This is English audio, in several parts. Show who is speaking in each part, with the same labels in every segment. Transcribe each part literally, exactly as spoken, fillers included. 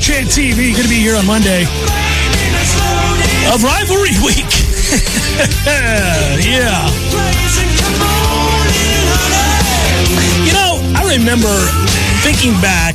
Speaker 1: Chant T V, going to be here on Monday of Rivalry Week. Yeah. You know, I remember thinking back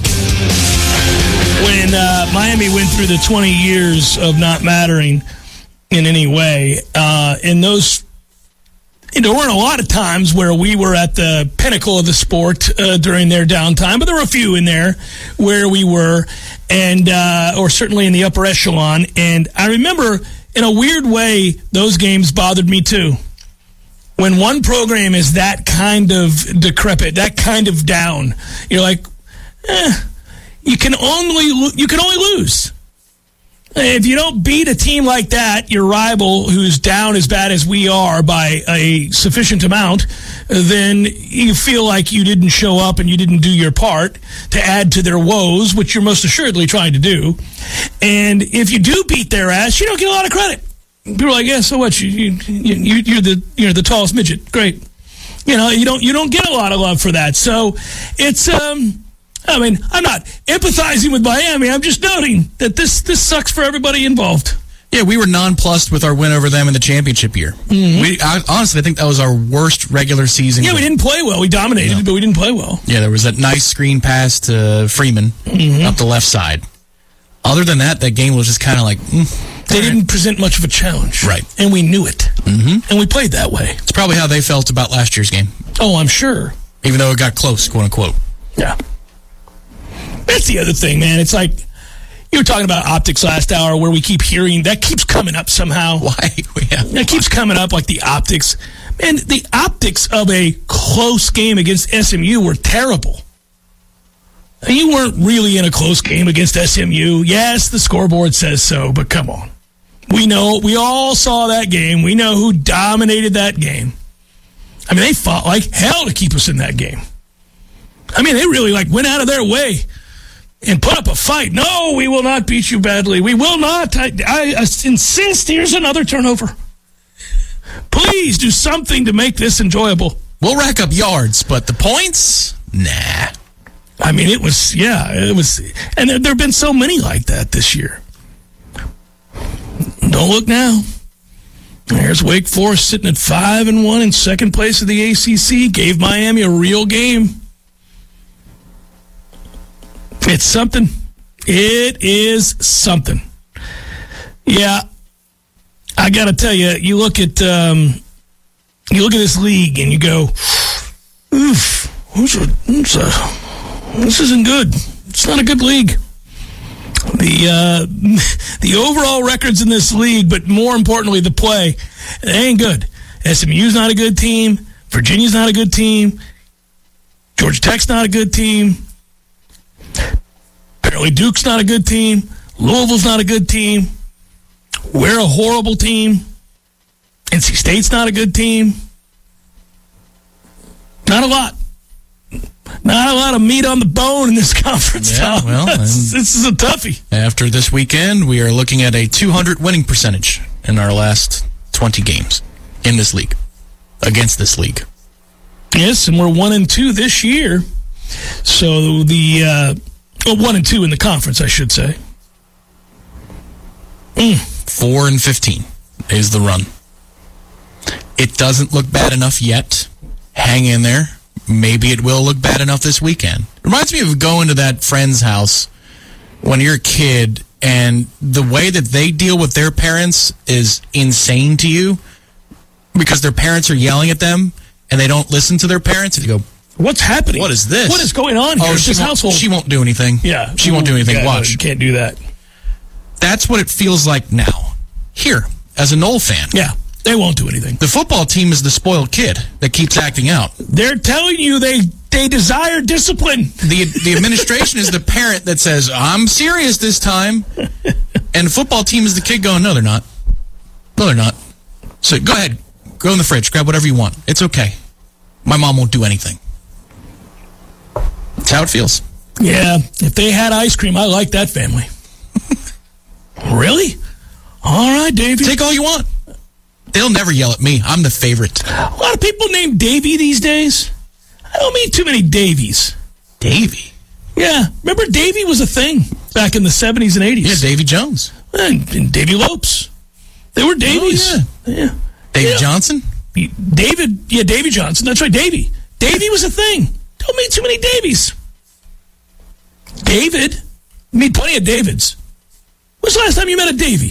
Speaker 1: when uh, Miami went through the twenty years of not mattering in any way. Uh, in those, you know, there weren't a lot of times where we were at the pinnacle of the sport uh, during their downtime, but there were a few in there where we were, and uh, or certainly in the upper echelon. And I remember, in a weird way, those games bothered me too. When one program is that kind of decrepit, that kind of down, you're like, eh, you can only you can only lose. If you don't beat a team like that, your rival who's down as bad as we are by a sufficient amount, then you feel like you didn't show up and you didn't do your part to add to their woes, which you're most assuredly trying to do. And if you do beat their ass, you don't get a lot of credit. People are like, yeah, so what? You, you, you, you're the you're the tallest midget. Great. You know, you don't you don't get a lot of love for that. So it's um. I mean, I'm not empathizing with Miami. I'm just noting that this, this sucks for everybody involved.
Speaker 2: Yeah, we were nonplussed with our win over them in the championship year. Mm-hmm. We I, honestly, I think that was our worst regular season
Speaker 1: Yeah,
Speaker 2: game.
Speaker 1: We didn't play well. We dominated, no. but we didn't play well.
Speaker 2: Yeah, there was that nice screen pass to Freeman mm-hmm. up the left side. Other than that, that game was just kind of like... Mm,
Speaker 1: they didn't present much of a challenge.
Speaker 2: Right.
Speaker 1: And we knew it.
Speaker 2: Mm-hmm.
Speaker 1: And we played that way.
Speaker 2: It's probably how they felt about last year's game.
Speaker 1: Oh, I'm sure.
Speaker 2: Even though it got close, quote-unquote.
Speaker 1: Yeah. That's the other thing, man. It's like, you were talking about optics last hour where we keep hearing, that keeps coming up somehow.
Speaker 2: Why? Yeah.
Speaker 1: That keeps coming up like the optics. Man, the optics of a close game against S M U were terrible. You weren't really in a close game against S M U. Yes, the scoreboard says so, but come on. We know, we all saw that game. We know who dominated that game. I mean, they fought like hell to keep us in that game. I mean, they really like went out of their way and put up a fight. No, we will not beat you badly. We will not. I, I, I insist. Here's another turnover. Please do something to make this enjoyable.
Speaker 2: We'll rack up yards, but the points? Nah.
Speaker 1: I mean, it was, yeah, it was. And there, there have been so many like that this year. Don't look now. There's Wake Forest sitting at five and one in second place of the A C C. Gave Miami a real game. It's something. It is something. Yeah, I got to tell you, you look at um, you look at this league and you go, oof, who's a, who's a, this isn't good. It's not a good league. The uh, the overall records in this league, but more importantly, the play, it ain't good. S M U's not a good team. Virginia's not a good team. Georgia Tech's not a good team. Apparently Duke's not a good team. Louisville's not a good team. We're a horrible team. N C State's not a good team. Not a lot. Not a lot of meat on the bone in this conference,
Speaker 2: yeah,
Speaker 1: Tom.
Speaker 2: Well,
Speaker 1: this, this is a toughie.
Speaker 2: After this weekend, we are looking at a two hundred winning percentage in our last twenty games in this league, against this league.
Speaker 1: Yes, and we're one and two this year. So the... Uh, Well, one and two in the conference, I should say.
Speaker 2: Mm. Four and fifteen is the run. It doesn't look bad enough yet. Hang in there. Maybe it will look bad enough this weekend. Reminds me of going to that friend's house when you're a kid, and the way that they deal with their parents is insane to you because their parents are yelling at them, and they don't listen to their parents, and you go,
Speaker 1: what's happening?
Speaker 2: What is this?
Speaker 1: What is going on here?
Speaker 2: Oh, she
Speaker 1: this
Speaker 2: won't,
Speaker 1: household.
Speaker 2: She won't do anything.
Speaker 1: Yeah.
Speaker 2: She won't do anything.
Speaker 1: Yeah,
Speaker 2: Watch.
Speaker 1: No, you can't do that.
Speaker 2: That's what it feels like now. Here, as a Knoll fan.
Speaker 1: Yeah. They won't do anything.
Speaker 2: The football team is the spoiled kid that keeps acting out.
Speaker 1: They're telling you they, they desire discipline.
Speaker 2: The the administration is the parent that says, I'm serious this time. And the football team is the kid going, no, they're not. No, they're not. So go ahead. Go in the fridge. Grab whatever you want. It's okay. My mom won't do anything. That's how it feels.
Speaker 1: Yeah. If they had ice cream, I like that family. Really? All right, Davey.
Speaker 2: Take all you want. They'll never yell at me. I'm the favorite.
Speaker 1: A lot of people named Davey these days. I don't mean too many Davies.
Speaker 2: Davey?
Speaker 1: Yeah. Remember Davey was a thing? back in the seventies and eighties.
Speaker 2: Yeah, Davy Jones.
Speaker 1: And, and Davy Lopes. They were Davies.
Speaker 2: Oh, yeah.
Speaker 1: yeah.
Speaker 2: Davy
Speaker 1: yeah.
Speaker 2: Johnson?
Speaker 1: David, yeah, Davy Johnson. That's right, Davy. Davy was a thing. Don't meet too many Davies. David? Meet plenty of Davids. When's the last time you met a Davy?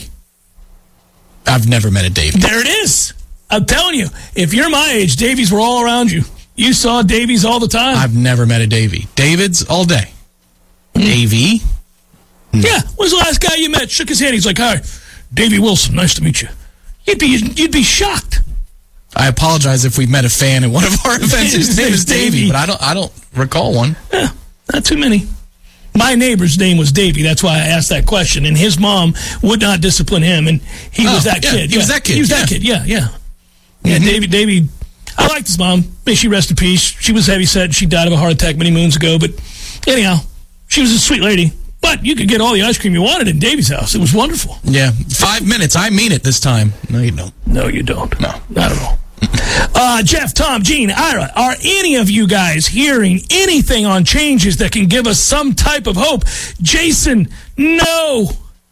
Speaker 2: I've never met a Davy.
Speaker 1: There it is. I'm telling you, if you're my age, Davies were all around you. You saw Davies all the time.
Speaker 2: I've never met a Davy. David's all day. Mm. Davy?
Speaker 1: No. Yeah. When's the last guy you met? Shook his hand. He's like, hi, Davy Wilson. Nice to meet you. You'd be, you'd be shocked.
Speaker 2: I apologize if we met a fan at one of our events. His name is Davy, but I don't, I don't recall one.
Speaker 1: Yeah, not too many. My neighbor's name was Davy. That's why I asked that question. And his mom would not discipline him, and he
Speaker 2: oh,
Speaker 1: was that
Speaker 2: yeah,
Speaker 1: kid.
Speaker 2: He
Speaker 1: yeah.
Speaker 2: was that kid.
Speaker 1: He was
Speaker 2: yeah.
Speaker 1: that kid. Yeah, yeah. Yeah, mm-hmm. Davy, Davy. I liked his mom. May she rest in peace. She was heavyset. She died of a heart attack many moons ago. But anyhow, she was a sweet lady. But you could get all the ice cream you wanted in Davy's house. It was wonderful.
Speaker 2: Yeah, five minutes. I mean it this time. No, you don't.
Speaker 1: No, you don't.
Speaker 2: No,
Speaker 1: not at all. Uh, Jeff, Tom, Gene, Ira, are any of you guys hearing anything on changes that can give us some type of hope? Jason, no.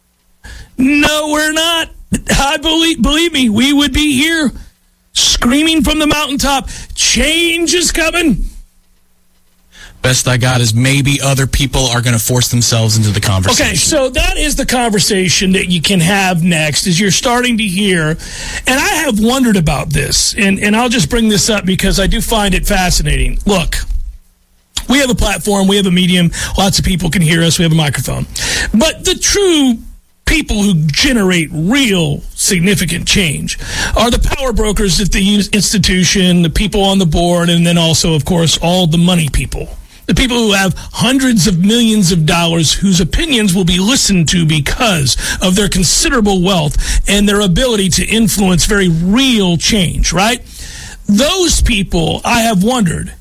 Speaker 1: No, we're not. I believe, believe me, we would be here screaming from the mountaintop, change is coming.
Speaker 2: Best I got is maybe other people are going to force themselves into the conversation.
Speaker 1: Okay, so that is the conversation that you can have next, is you're starting to hear, and I have wondered about this, and, and I'll just bring this up because I do find it fascinating. Look, we have a platform, we have a medium, lots of people can hear us, we have a microphone. But the true people who generate real significant change are the power brokers at the institution, the people on the board, and then also, of course, all the money people. The people who have hundreds of millions of dollars whose opinions will be listened to because of their considerable wealth and their ability to influence very real change, right? Those people, I have wondered,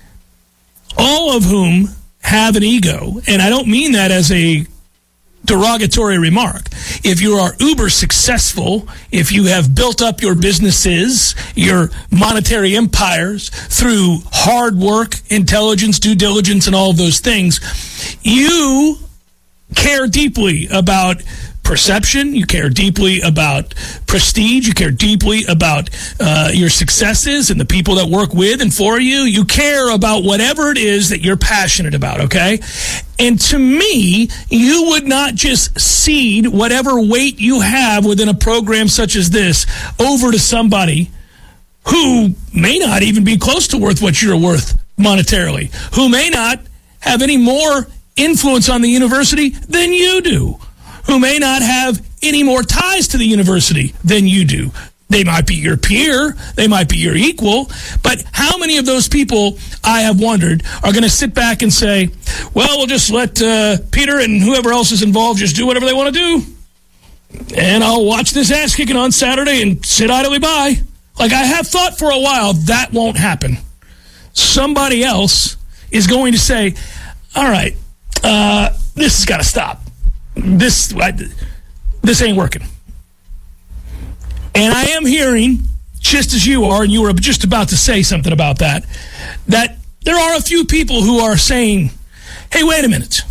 Speaker 1: all of whom have an ego, and I don't mean that as a derogatory remark. If you are uber successful, if you have built up your businesses, your monetary empires through hard work, intelligence, due diligence, and all of those things, you care deeply about perception, you care deeply about prestige, you care deeply about uh, your successes and the people that work with and for you. You care about whatever it is that you're passionate about, okay? And to me, you would not just cede whatever weight you have within a program such as this over to somebody who may not even be close to worth what you're worth monetarily, who may not have any more influence on the university than you do, who may not have any more ties to the university than you do. They might be your peer, they might be your equal, but how many of those people, I have wondered, are going to sit back and say, well, we'll just let uh, Peter and whoever else is involved just do whatever they want to do, and I'll watch this ass kicking on Saturday and sit idly by. Like, I have thought for a while that won't happen. Somebody else is going to say, all right, uh, this has got to stop. This I, this ain't working. And I am hearing, just as you are, and you were just about to say something about that, that there are a few people who are saying, hey, wait a minute.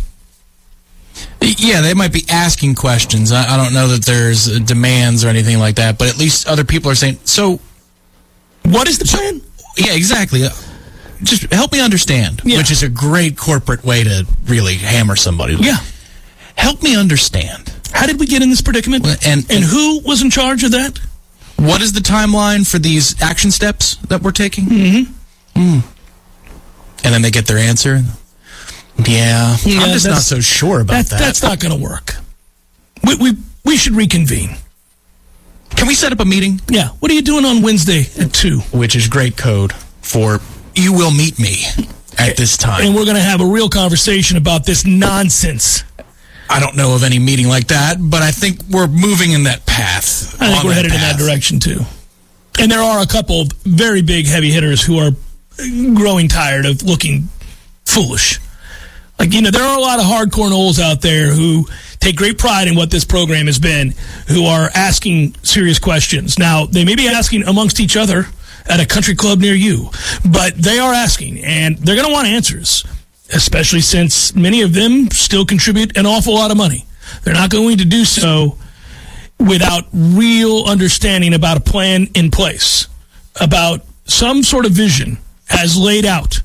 Speaker 2: Yeah, they might be asking questions. I, I don't know that there's demands or anything like that, but at least other people are saying, so...
Speaker 1: What is the plan?
Speaker 2: Yeah, exactly. Just help me understand,
Speaker 1: yeah.
Speaker 2: Which is a great corporate way to really hammer somebody.
Speaker 1: Yeah.
Speaker 2: Help me understand.
Speaker 1: How did we get in this predicament?
Speaker 2: And, and,
Speaker 1: and who was in charge of that?
Speaker 2: What is the timeline for these action steps that we're taking?
Speaker 1: Mm-hmm.
Speaker 2: Mm. And then they get their answer. Yeah,
Speaker 1: yeah
Speaker 2: I'm just not so sure about
Speaker 1: that,
Speaker 2: that.
Speaker 1: That's not going to work. We, we we should reconvene.
Speaker 2: Can we set up a meeting?
Speaker 1: Yeah. What are you doing on Wednesday at two?
Speaker 2: Which is great code for you will meet me at this time.
Speaker 1: And we're going to have a real conversation about this nonsense.
Speaker 2: I don't know of any meeting like that, but I think we're moving in that path.
Speaker 1: I think we're headed
Speaker 2: path.
Speaker 1: in that direction, too. And there are a couple of very big heavy hitters who are growing tired of looking foolish. Like, you know, there are a lot of hardcore Noles out there who take great pride in what this program has been, who are asking serious questions. Now, they may be asking amongst each other at a country club near you, but they are asking, and they're going to want answers. especially since many of them still contribute an awful lot of money. They're not going to do so without real understanding about a plan in place, about some sort of vision as laid out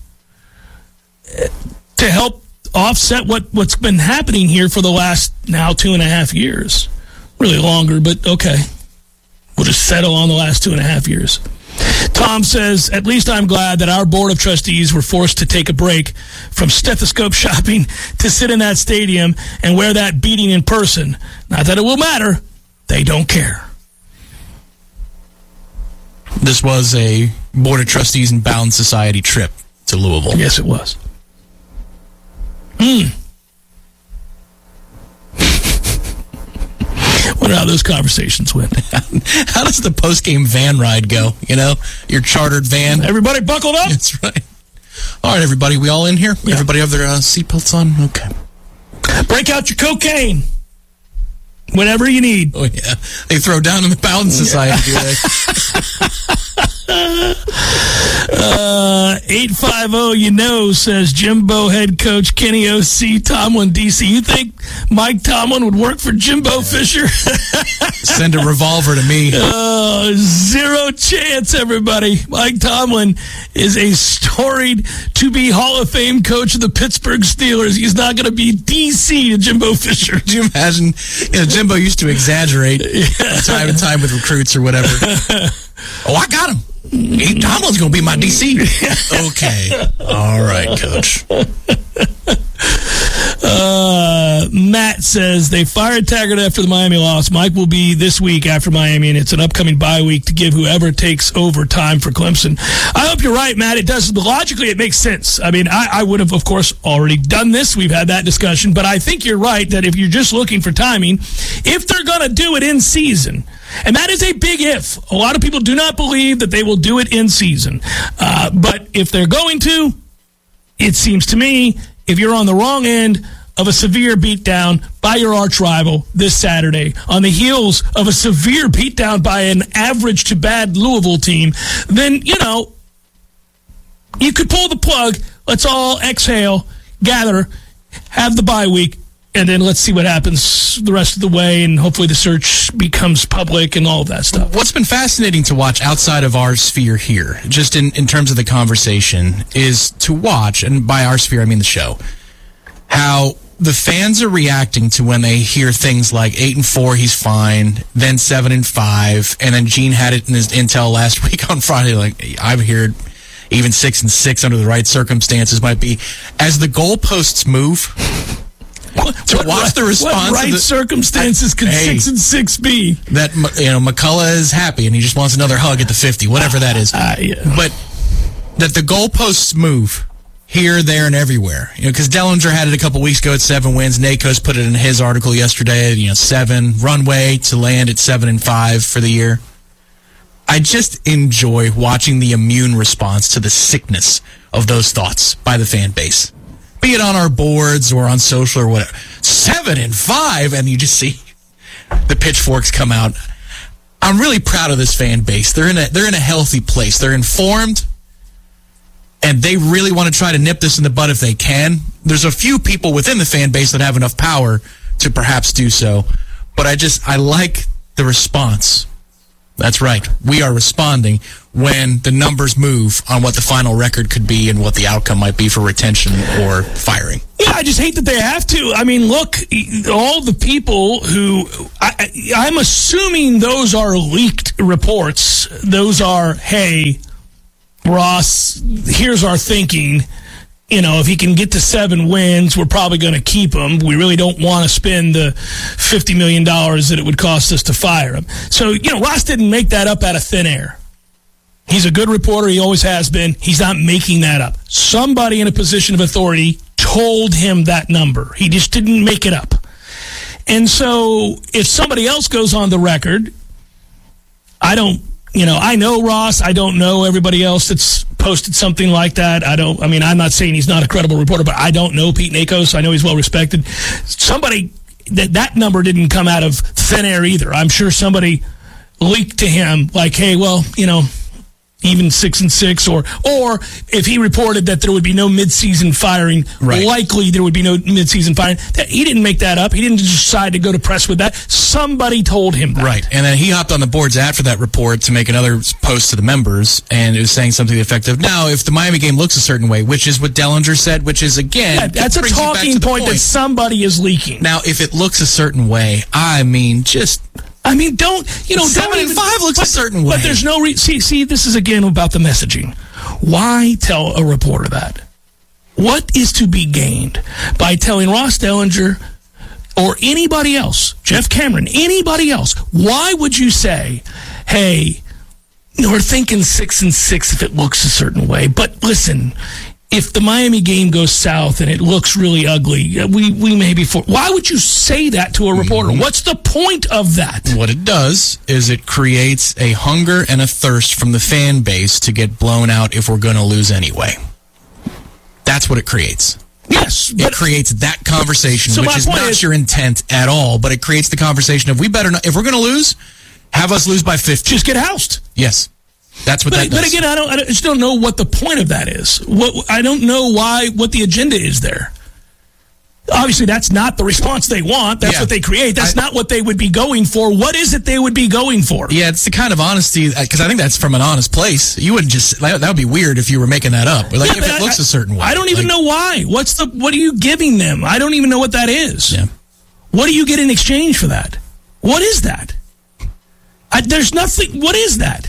Speaker 1: to help offset what, what's been happening here for the last now two and a half years. Really longer, but okay. We'll just settle on the last two and a half years. Tom says, at least I'm glad that our board of trustees were forced to take a break from stethoscope shopping to sit in that stadium and wear that beating in person. Not that it will matter. They don't care.
Speaker 2: This was a board of trustees and Balance Society trip to Louisville.
Speaker 1: Yes, it was. Hmm. Wonder how those conversations went.
Speaker 2: How does the post-game van ride go? You know, your chartered van.
Speaker 1: Everybody buckled up?
Speaker 2: That's right. All right, everybody, we all in here? Yeah. Everybody have their uh, seatbelts on? Okay.
Speaker 1: Break out your cocaine. Whatever you need.
Speaker 2: Oh, yeah. They throw down in the Balance Society, do they? uh,
Speaker 1: eight five zero, you know, says Jimbo head coach Kenny O C Tomlin, D C. You think Mike Tomlin would work for Jimbo yeah. Fisher?
Speaker 2: Send a revolver to me.
Speaker 1: Uh, zero chance, everybody. Mike Tomlin is a storied to-be Hall of Fame coach of the Pittsburgh Steelers. He's not going to be D C to Jimbo Fisher.
Speaker 2: Could you imagine? You know, Jimbo used to exaggerate yeah. time and time with recruits or whatever. Oh, I got him. Hey, Tomlin's going to be my D C. Okay. All right, coach.
Speaker 1: Uh, Matt says they fired Taggart after the Miami loss. Mike will be this week after Miami, and it's an upcoming bye week to give whoever takes over time for Clemson. I hope you're right, Matt. It does. Logically, it makes sense. I mean, I, I would have, of course, already done this. We've had that discussion. But I think you're right that if you're just looking for timing, if they're going to do it in season, and that is a big if. A lot of people do not believe that they will do it in season. Uh, but if they're going to, it seems to me, if you're on the wrong end of a severe beatdown by your arch rival this Saturday, on the heels of a severe beatdown by an average to bad Louisville team, then, you know, you could pull the plug. Let's all exhale, gather, have the bye week, and then let's see what happens the rest of the way, and hopefully the search becomes public and all of that stuff.
Speaker 2: What's been fascinating to watch outside of our sphere here, just in, in terms of the conversation, is to watch, and by our sphere I mean the show, how the fans are reacting to when they hear things like eight and four, he's fine, then seven and five, and then Gene had it in his intel last week on Friday, like, I've heard even six and six under the right circumstances might be. As the goalposts move...
Speaker 1: What,
Speaker 2: to watch
Speaker 1: what,
Speaker 2: the response.
Speaker 1: What right
Speaker 2: the,
Speaker 1: circumstances could hey, six and six be?
Speaker 2: That, you know, McCullough is happy and he just wants another hug at the fifty, whatever uh, that is.
Speaker 1: Uh, yeah.
Speaker 2: But that the goalposts move here, there, and everywhere. You know, because Dellinger had it a couple weeks ago at seven wins. Nakos put it in his article yesterday. You know, seven runway to land at seven and five for the year. I just enjoy watching the immune response to the sickness of those thoughts by the fan base. Be it on our boards or on social or whatever. Seven and five, and you just see the pitchforks come out. I'm really proud of this fan base. They're in a they're in a healthy place. They're informed, and they really want to try to nip this in the bud if they can. There's a few people within the fan base that have enough power to perhaps do so, but I just I like the response. That's right. We are responding when the numbers move on what the final record could be and what the outcome might be for retention or firing.
Speaker 1: Yeah, I just hate that they have to. I mean, look, all the people who... I, I'm assuming those are leaked reports. Those are, hey, Ross, here's our thinking. You know, if he can get to seven wins, we're probably going to keep him. We really don't want to spend the fifty million dollars that it would cost us to fire him. So, you know, Ross didn't make that up out of thin air. He's a good reporter. He always has been. He's not making that up. Somebody in a position of authority told him that number. He just didn't make it up. And so if somebody else goes on the record, I don't, you know, I know Ross. I don't know everybody else that's posted something like that. I don't, I mean, I'm not saying he's not a credible reporter, but I don't know Pete Nakos. I know he's well respected. Somebody, that, that number didn't come out of thin air either. I'm sure somebody leaked to him like, hey, well, you know, even six and six, or or if he reported that there would be no midseason firing,
Speaker 2: right.
Speaker 1: likely there would be no midseason firing. That, he didn't make that up. He didn't decide to go to press with that. Somebody told him that.
Speaker 2: Right, and then he hopped on the boards after that report to make another post to the members, and it was saying something effective. Now, if the Miami game looks a certain way, which is what Dellinger said, which is, again,
Speaker 1: yeah, that's a talking
Speaker 2: to
Speaker 1: point,
Speaker 2: point
Speaker 1: that somebody is leaking.
Speaker 2: Now, if it looks a certain way, I mean, just...
Speaker 1: I mean, don't, you know,
Speaker 2: seven
Speaker 1: don't
Speaker 2: and
Speaker 1: even,
Speaker 2: five looks
Speaker 1: but,
Speaker 2: a certain way.
Speaker 1: But there's no re- see, see, this is again about the messaging. Why tell a reporter that? What is to be gained by telling Ross Dellinger or anybody else, Jeff Cameron, anybody else? Why would you say, hey, we're thinking six and six if it looks a certain way, but listen, if the Miami game goes south and it looks really ugly, we, we may be for. Why would you say that to a reporter? Mm-hmm. What's the point of that?
Speaker 2: What it does is it creates a hunger and a thirst from the fan base to get blown out if we're going to lose anyway. That's what it creates.
Speaker 1: Yes.
Speaker 2: It creates that conversation,
Speaker 1: so
Speaker 2: which is not is, your intent at all, but it creates the conversation of we better not, if we're going to lose, have us lose by fifty.
Speaker 1: Just get housed.
Speaker 2: Yes. That's what
Speaker 1: but,
Speaker 2: that does.
Speaker 1: But again, I don't. I just don't know what the point of that is. What I don't know why what the agenda is there. Obviously, that's not the response they want. That's yeah. what they create. That's I, not what they would be going for. What is it they would be going for?
Speaker 2: Yeah, it's the kind of honesty, because I think that's from an honest place. You wouldn't just, that would be weird if you were making that up. Like, yeah, if it I, looks a certain way.
Speaker 1: I don't even
Speaker 2: like,
Speaker 1: know why. What's the, what are you giving them? I don't even know what that is.
Speaker 2: Yeah.
Speaker 1: What do you get in exchange for that? What is that? I, there's nothing, what is that?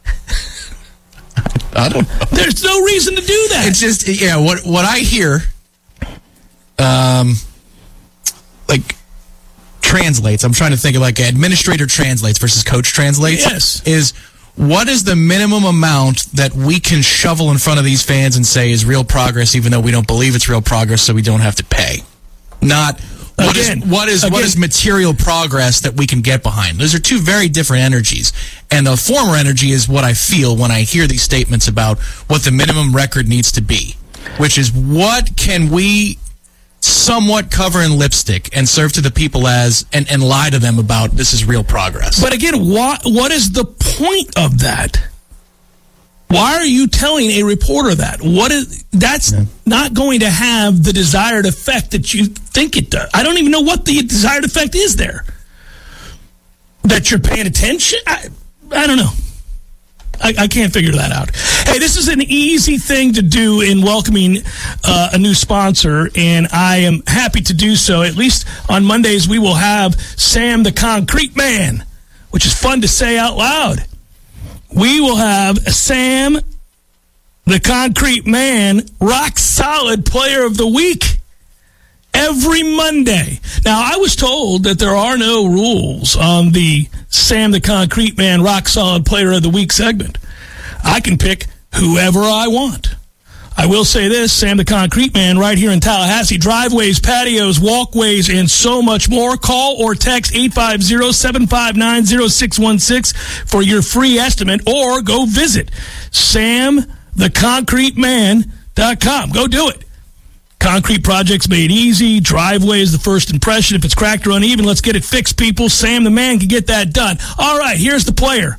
Speaker 2: I don't know.
Speaker 1: There's no reason to do that.
Speaker 2: It's just, yeah, what what I hear, um, like, translates, I'm trying to think of like administrator translates versus coach translates.
Speaker 1: Yes.
Speaker 2: Is what is the minimum amount that we can shovel in front of these fans and say is real progress, even though we don't believe it's real progress, so we don't have to pay? Not... What again, is what is again, what is material progress that we can get behind? Those are two very different energies. And the former energy is what I feel when I hear these statements about what the minimum record needs to be, which is what can we somewhat cover in lipstick and serve to the people as and, and lie to them about this is real progress.
Speaker 1: But again, what what is the point of that? Why are you telling a reporter that? What is that's yeah. not going to have the desired effect that you think it does. I don't even know what the desired effect is there. That you're paying attention? I, I don't know. I, I can't figure that out. Hey, this is an easy thing to do in welcoming uh, a new sponsor, and I am happy to do so. At least on Mondays, we will have Sam the Concrete Man, which is fun to say out loud. We will have Sam, the Concrete Man, rock solid player of the week every Monday. Now, I was told that there are no rules on the Sam, the Concrete Man, rock solid player of the week segment. I can pick whoever I want. I will say this, Sam the Concrete Man right here in Tallahassee, driveways, patios, walkways, and so much more. Call or text eight five zero, seven five nine, zero six one six for your free estimate, or go visit sam the concrete man dot com. Go do it. Concrete projects made easy. Driveway is the first impression. If it's cracked or uneven, let's get it fixed, people. Sam the Man can get that done. All right, here's the player.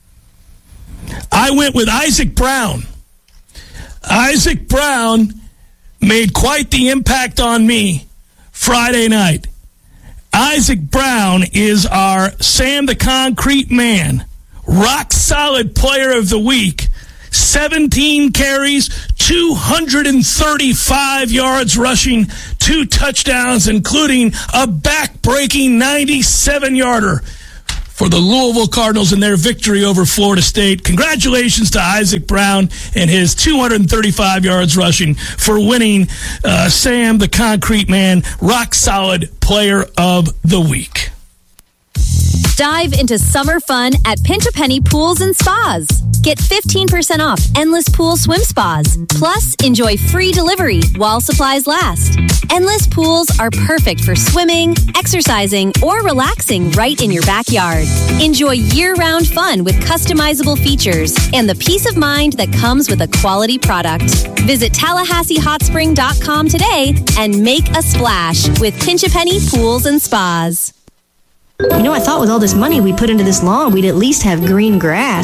Speaker 1: I went with Isaac Brown. Isaac Brown made quite the impact on me Friday night. Isaac Brown is our Sam the Concrete Man, rock solid player of the week. seventeen carries, two hundred thirty-five yards rushing, two touchdowns, including a back-breaking ninety-seven yarder for the Louisville Cardinals in their victory over Florida State. Congratulations to Isaac Brown and his two hundred thirty-five yards rushing for winning uh, Sam the Concrete Man, rock solid player of the week.
Speaker 3: Dive into summer fun at Pinch A Penny Pools and Spas. Get fifteen percent off Endless Pool Swim Spas. Plus, enjoy free delivery while supplies last. Endless Pools are perfect for swimming, exercising, or relaxing right in your backyard. Enjoy year-round fun with customizable features and the peace of mind that comes with a quality product. Visit Tallahassee Hot Spring dot com today and make a splash with Pinch A Penny Pools and Spas.
Speaker 4: You know, I thought with all this money we put into this lawn, we'd at least have green grass.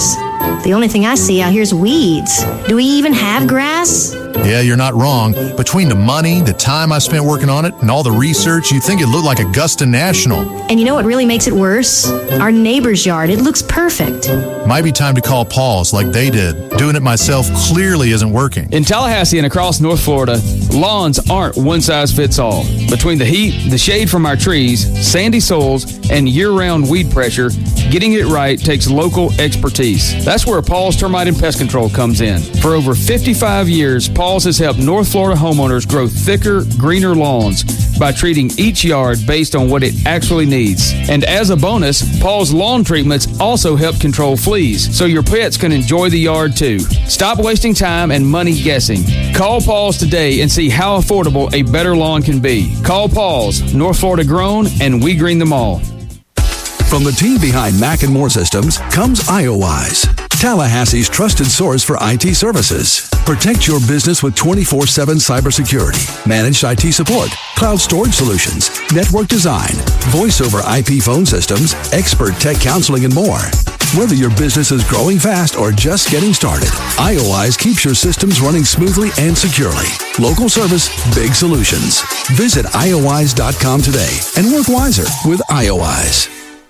Speaker 4: The only thing I see out here is weeds. Do we even have grass?
Speaker 5: Yeah, you're not wrong. Between the money, the time I spent working on it, and all the research, you'd think it looked like Augusta National.
Speaker 4: And you know what really makes it worse? Our neighbor's yard. It looks perfect.
Speaker 5: Might be time to call Paul's like they did. Doing it myself clearly isn't working.
Speaker 6: In Tallahassee and across North Florida, lawns aren't one size fits all. Between the heat, the shade from our trees, sandy soils, and year-round weed pressure, getting it right takes local expertise. That's where Paul's Termite and Pest Control comes in. For over fifty-five years, Paul's has helped North Florida homeowners grow thicker, greener lawns by treating each yard based on what it actually needs. And as a bonus, Paul's lawn treatments also help control fleas, so your pets can enjoy the yard too. Stop wasting time and money guessing. Call Paul's today and see how affordable a better lawn can be. Call Paul's, North Florida grown, and we green them all.
Speaker 7: From the team behind Mac and More Systems comes IOWise, Tallahassee's trusted source for I T services. Protect your business with twenty-four seven cybersecurity, managed I T support, cloud storage solutions, network design, voice over I P phone systems, expert tech counseling, and more. Whether your business is growing fast or just getting started, IOWise keeps your systems running smoothly and securely. Local service, big solutions. Visit I O wise dot com today and work wiser with IOWise.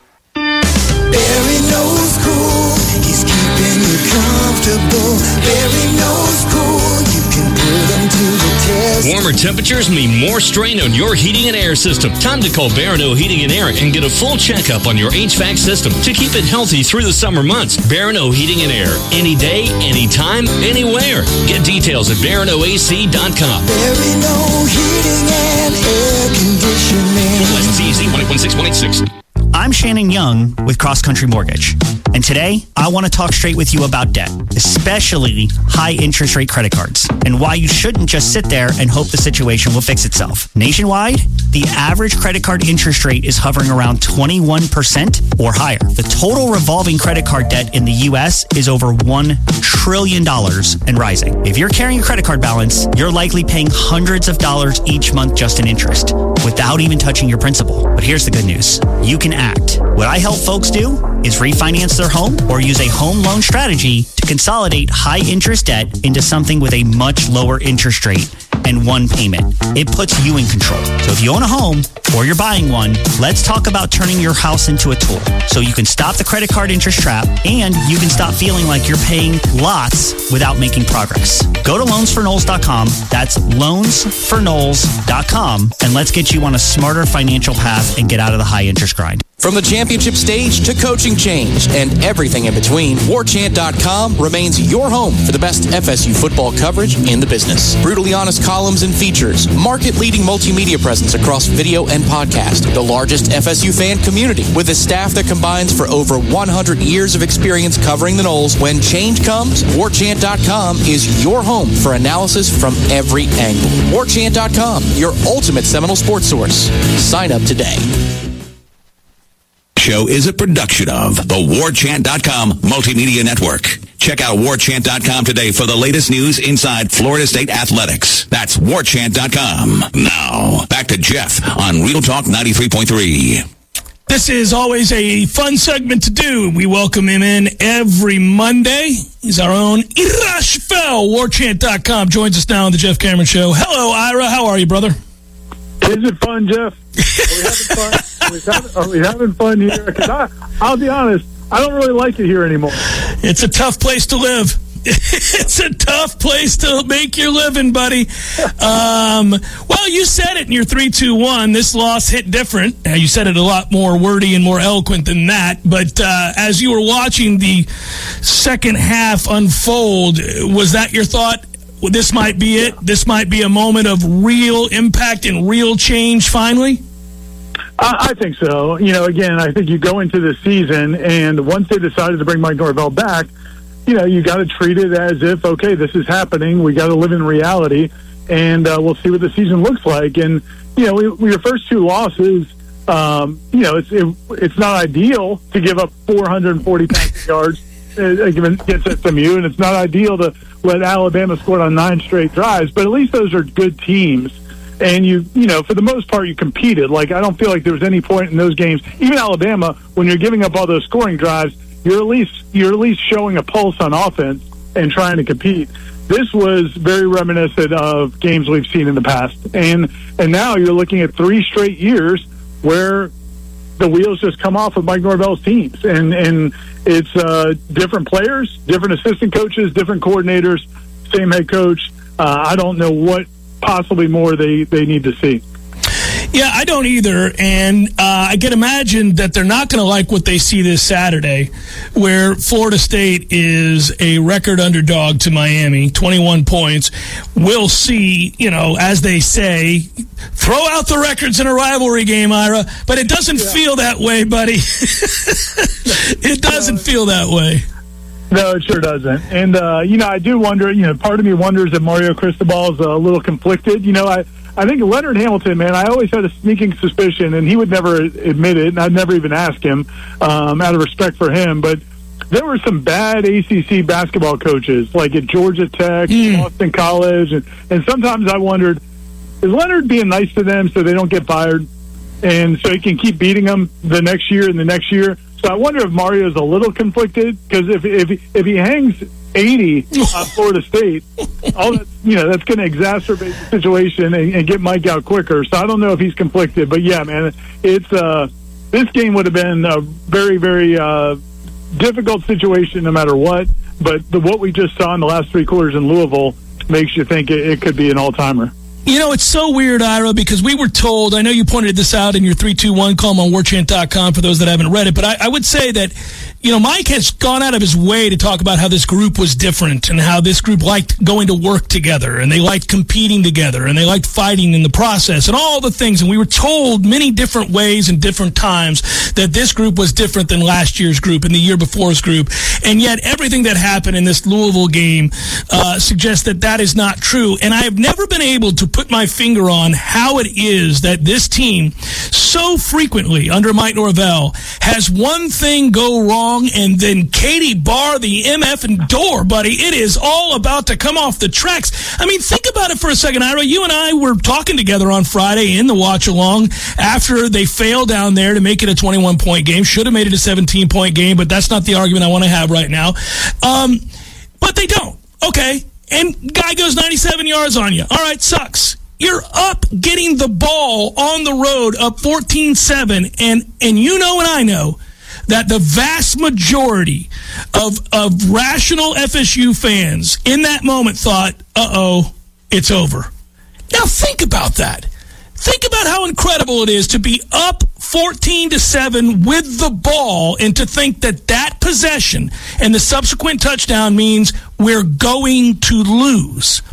Speaker 8: Barry knows cool, he's keeping you comfortable. Barry knows cool, you can put him to the test.
Speaker 9: Warmer temperatures mean more strain on your heating and air system. Time to call Barano Heating and Air and get a full checkup on your H V A C system to keep it healthy through the summer months. Barano Heating and Air. Any day, anytime, anywhere. Get details at barano A C dot com.
Speaker 8: Barano Heating and Air Conditioning.
Speaker 9: License E Z one eight one six one eight six.
Speaker 10: I'm Shannon Young with Cross Country Mortgage. And today, I want to talk straight with you about debt, especially high interest rate credit cards, and why you shouldn't just sit there and hope the situation will fix itself. Nationwide, the average credit card interest rate is hovering around twenty-one percent or higher. The total revolving credit card debt in the U S is over one trillion dollars and rising. If you're carrying a credit card balance, you're likely paying hundreds of dollars each month just in interest, without even touching your principal. But here's the good news. You can act. What I help folks do is refinance their home or use a home loan strategy to consolidate high interest debt into something with a much lower interest rate and one payment. It puts you in control. So if you own a home or you're buying one, let's talk about turning your house into a tool so you can stop the credit card interest trap and you can stop feeling like you're paying lots without making progress. Go to loans for knowles dot com. That's loans for knowles dot com, and let's get you on a smarter financial path and get out of the high interest grind.
Speaker 2: From the championship stage to coaching change and everything in between, war chant dot com remains your home for the best F S U football coverage in the business. Brutally honest columns and features, market-leading multimedia presence across video and podcast, the largest F S U fan community with a staff that combines for over one hundred years of experience covering the Noles. When change comes, war chant dot com is your home for analysis from every angle. war chant dot com, your ultimate Seminole sports source. Sign up today.
Speaker 11: Show is a production of the war chant dot com Multimedia Network. Check out war chant dot com today for the latest news inside Florida State athletics. That's war chant dot com. Now, back to Jeff on Real Talk ninety-three point three.
Speaker 1: This is always a fun segment to do. We welcome him in every Monday. He's our own Ira Fell. war chant dot com joins us now on the Jeff Cameron Show. Hello, Ira. How are you, brother?
Speaker 12: Is it fun, Jeff? Are we having fun? Are we having, are we having fun here? Because I, I'll be honest, I don't really like it here anymore.
Speaker 1: It's a tough place to live. It's a tough place to make your living, buddy. Um, well, you said it in your three two one. This loss hit different. Uh, you said it a lot more wordy and more eloquent than that. But uh, as you were watching the second half unfold, was that your thought? Well, this might be it. This might be a moment of real impact and real change finally?
Speaker 12: I, I think so. You know, again, I think you go into the season, and once they decided to bring Mike Norvell back, you know, you got to treat it as if, okay, this is happening. We got to live in reality, and uh, we'll see what the season looks like. And, you know, we, we, your first two losses, um, you know, it's it, it's not ideal to give up four hundred forty passing yards against S M U, and it's not ideal to let Alabama score on nine straight drives, but at least those are good teams. And you, you know, for the most part, you competed. Like, I don't feel like there was any point in those games, even Alabama, when you're giving up all those scoring drives, you're at least you're at least showing a pulse on offense and trying to compete. This was very reminiscent of games we've seen in the past, and and now you're looking at three straight years where the wheels just come off of Mike Norvell's teams, and and it's uh, different players, different assistant coaches, different coordinators, same head coach. Uh, I don't know what possibly more they, they need to see.
Speaker 1: Yeah, I don't either, and uh, I can imagine that they're not going to like what they see this Saturday, where Florida State is a record underdog to Miami, twenty-one points. We'll see, you know, as they say, throw out the records in a rivalry game, Ira, but it doesn't yeah. feel that way, buddy. It doesn't no, feel that way.
Speaker 12: No, it sure doesn't. And, uh, you know, I do wonder, you know, part of me wonders if Mario Cristobal is a little conflicted. You know, I I think Leonard Hamilton, man, I always had a sneaking suspicion, and he would never admit it, and I'd never even ask him um, out of respect for him. But there were some bad A C C basketball coaches, like at Georgia Tech, mm. Boston College, and, and sometimes I wondered, is Leonard being nice to them so they don't get fired, and so he can keep beating them the next year and the next year? So I wonder if Mario's a little conflicted, because if if if he hangs eighty on Florida State, all that, you know, that's going to exacerbate the situation and, and get Mike out quicker. So I don't know if he's conflicted, but yeah, man, it's uh, this game would have been a very, very uh, difficult situation no matter what. But the, what we just saw in the last three quarters in Louisville makes you think it, it could be an all-timer.
Speaker 1: You know, it's so weird, Ira, because we were told, I know you pointed this out in your three two one column on war chant dot com for those that haven't read it, but I, I would say that, you know, Mike has gone out of his way to talk about how this group was different and how this group liked going to work together and they liked competing together and they liked fighting in the process and all the things. And we were told many different ways and different times that this group was different than last year's group and the year before's group. And yet everything that happened in this Louisville game uh, suggests that that is not true. And I have never been able to put my finger on how it is that this team so frequently under Mike Norvell has one thing go wrong and then Katie bar the M F and door, buddy. It is all about to come off the tracks. I mean, think about it for a second, Ira. You and I were talking together on Friday in the watch-along after they failed down there to make it a twenty-one point game. Should have made it a seventeen point game, but that's not the argument I want to have right now. Um, but they don't. Okay. And guy goes ninety-seven yards on you. All right, sucks. You're up getting the ball on the road up fourteen seven, and, and you know and I know that the vast majority of of rational F S U fans in that moment thought, uh-oh, it's over. Now think about that. Think about how incredible it is to be up fourteen to seven with the ball and to think that that possession and the subsequent touchdown means we're going to lose.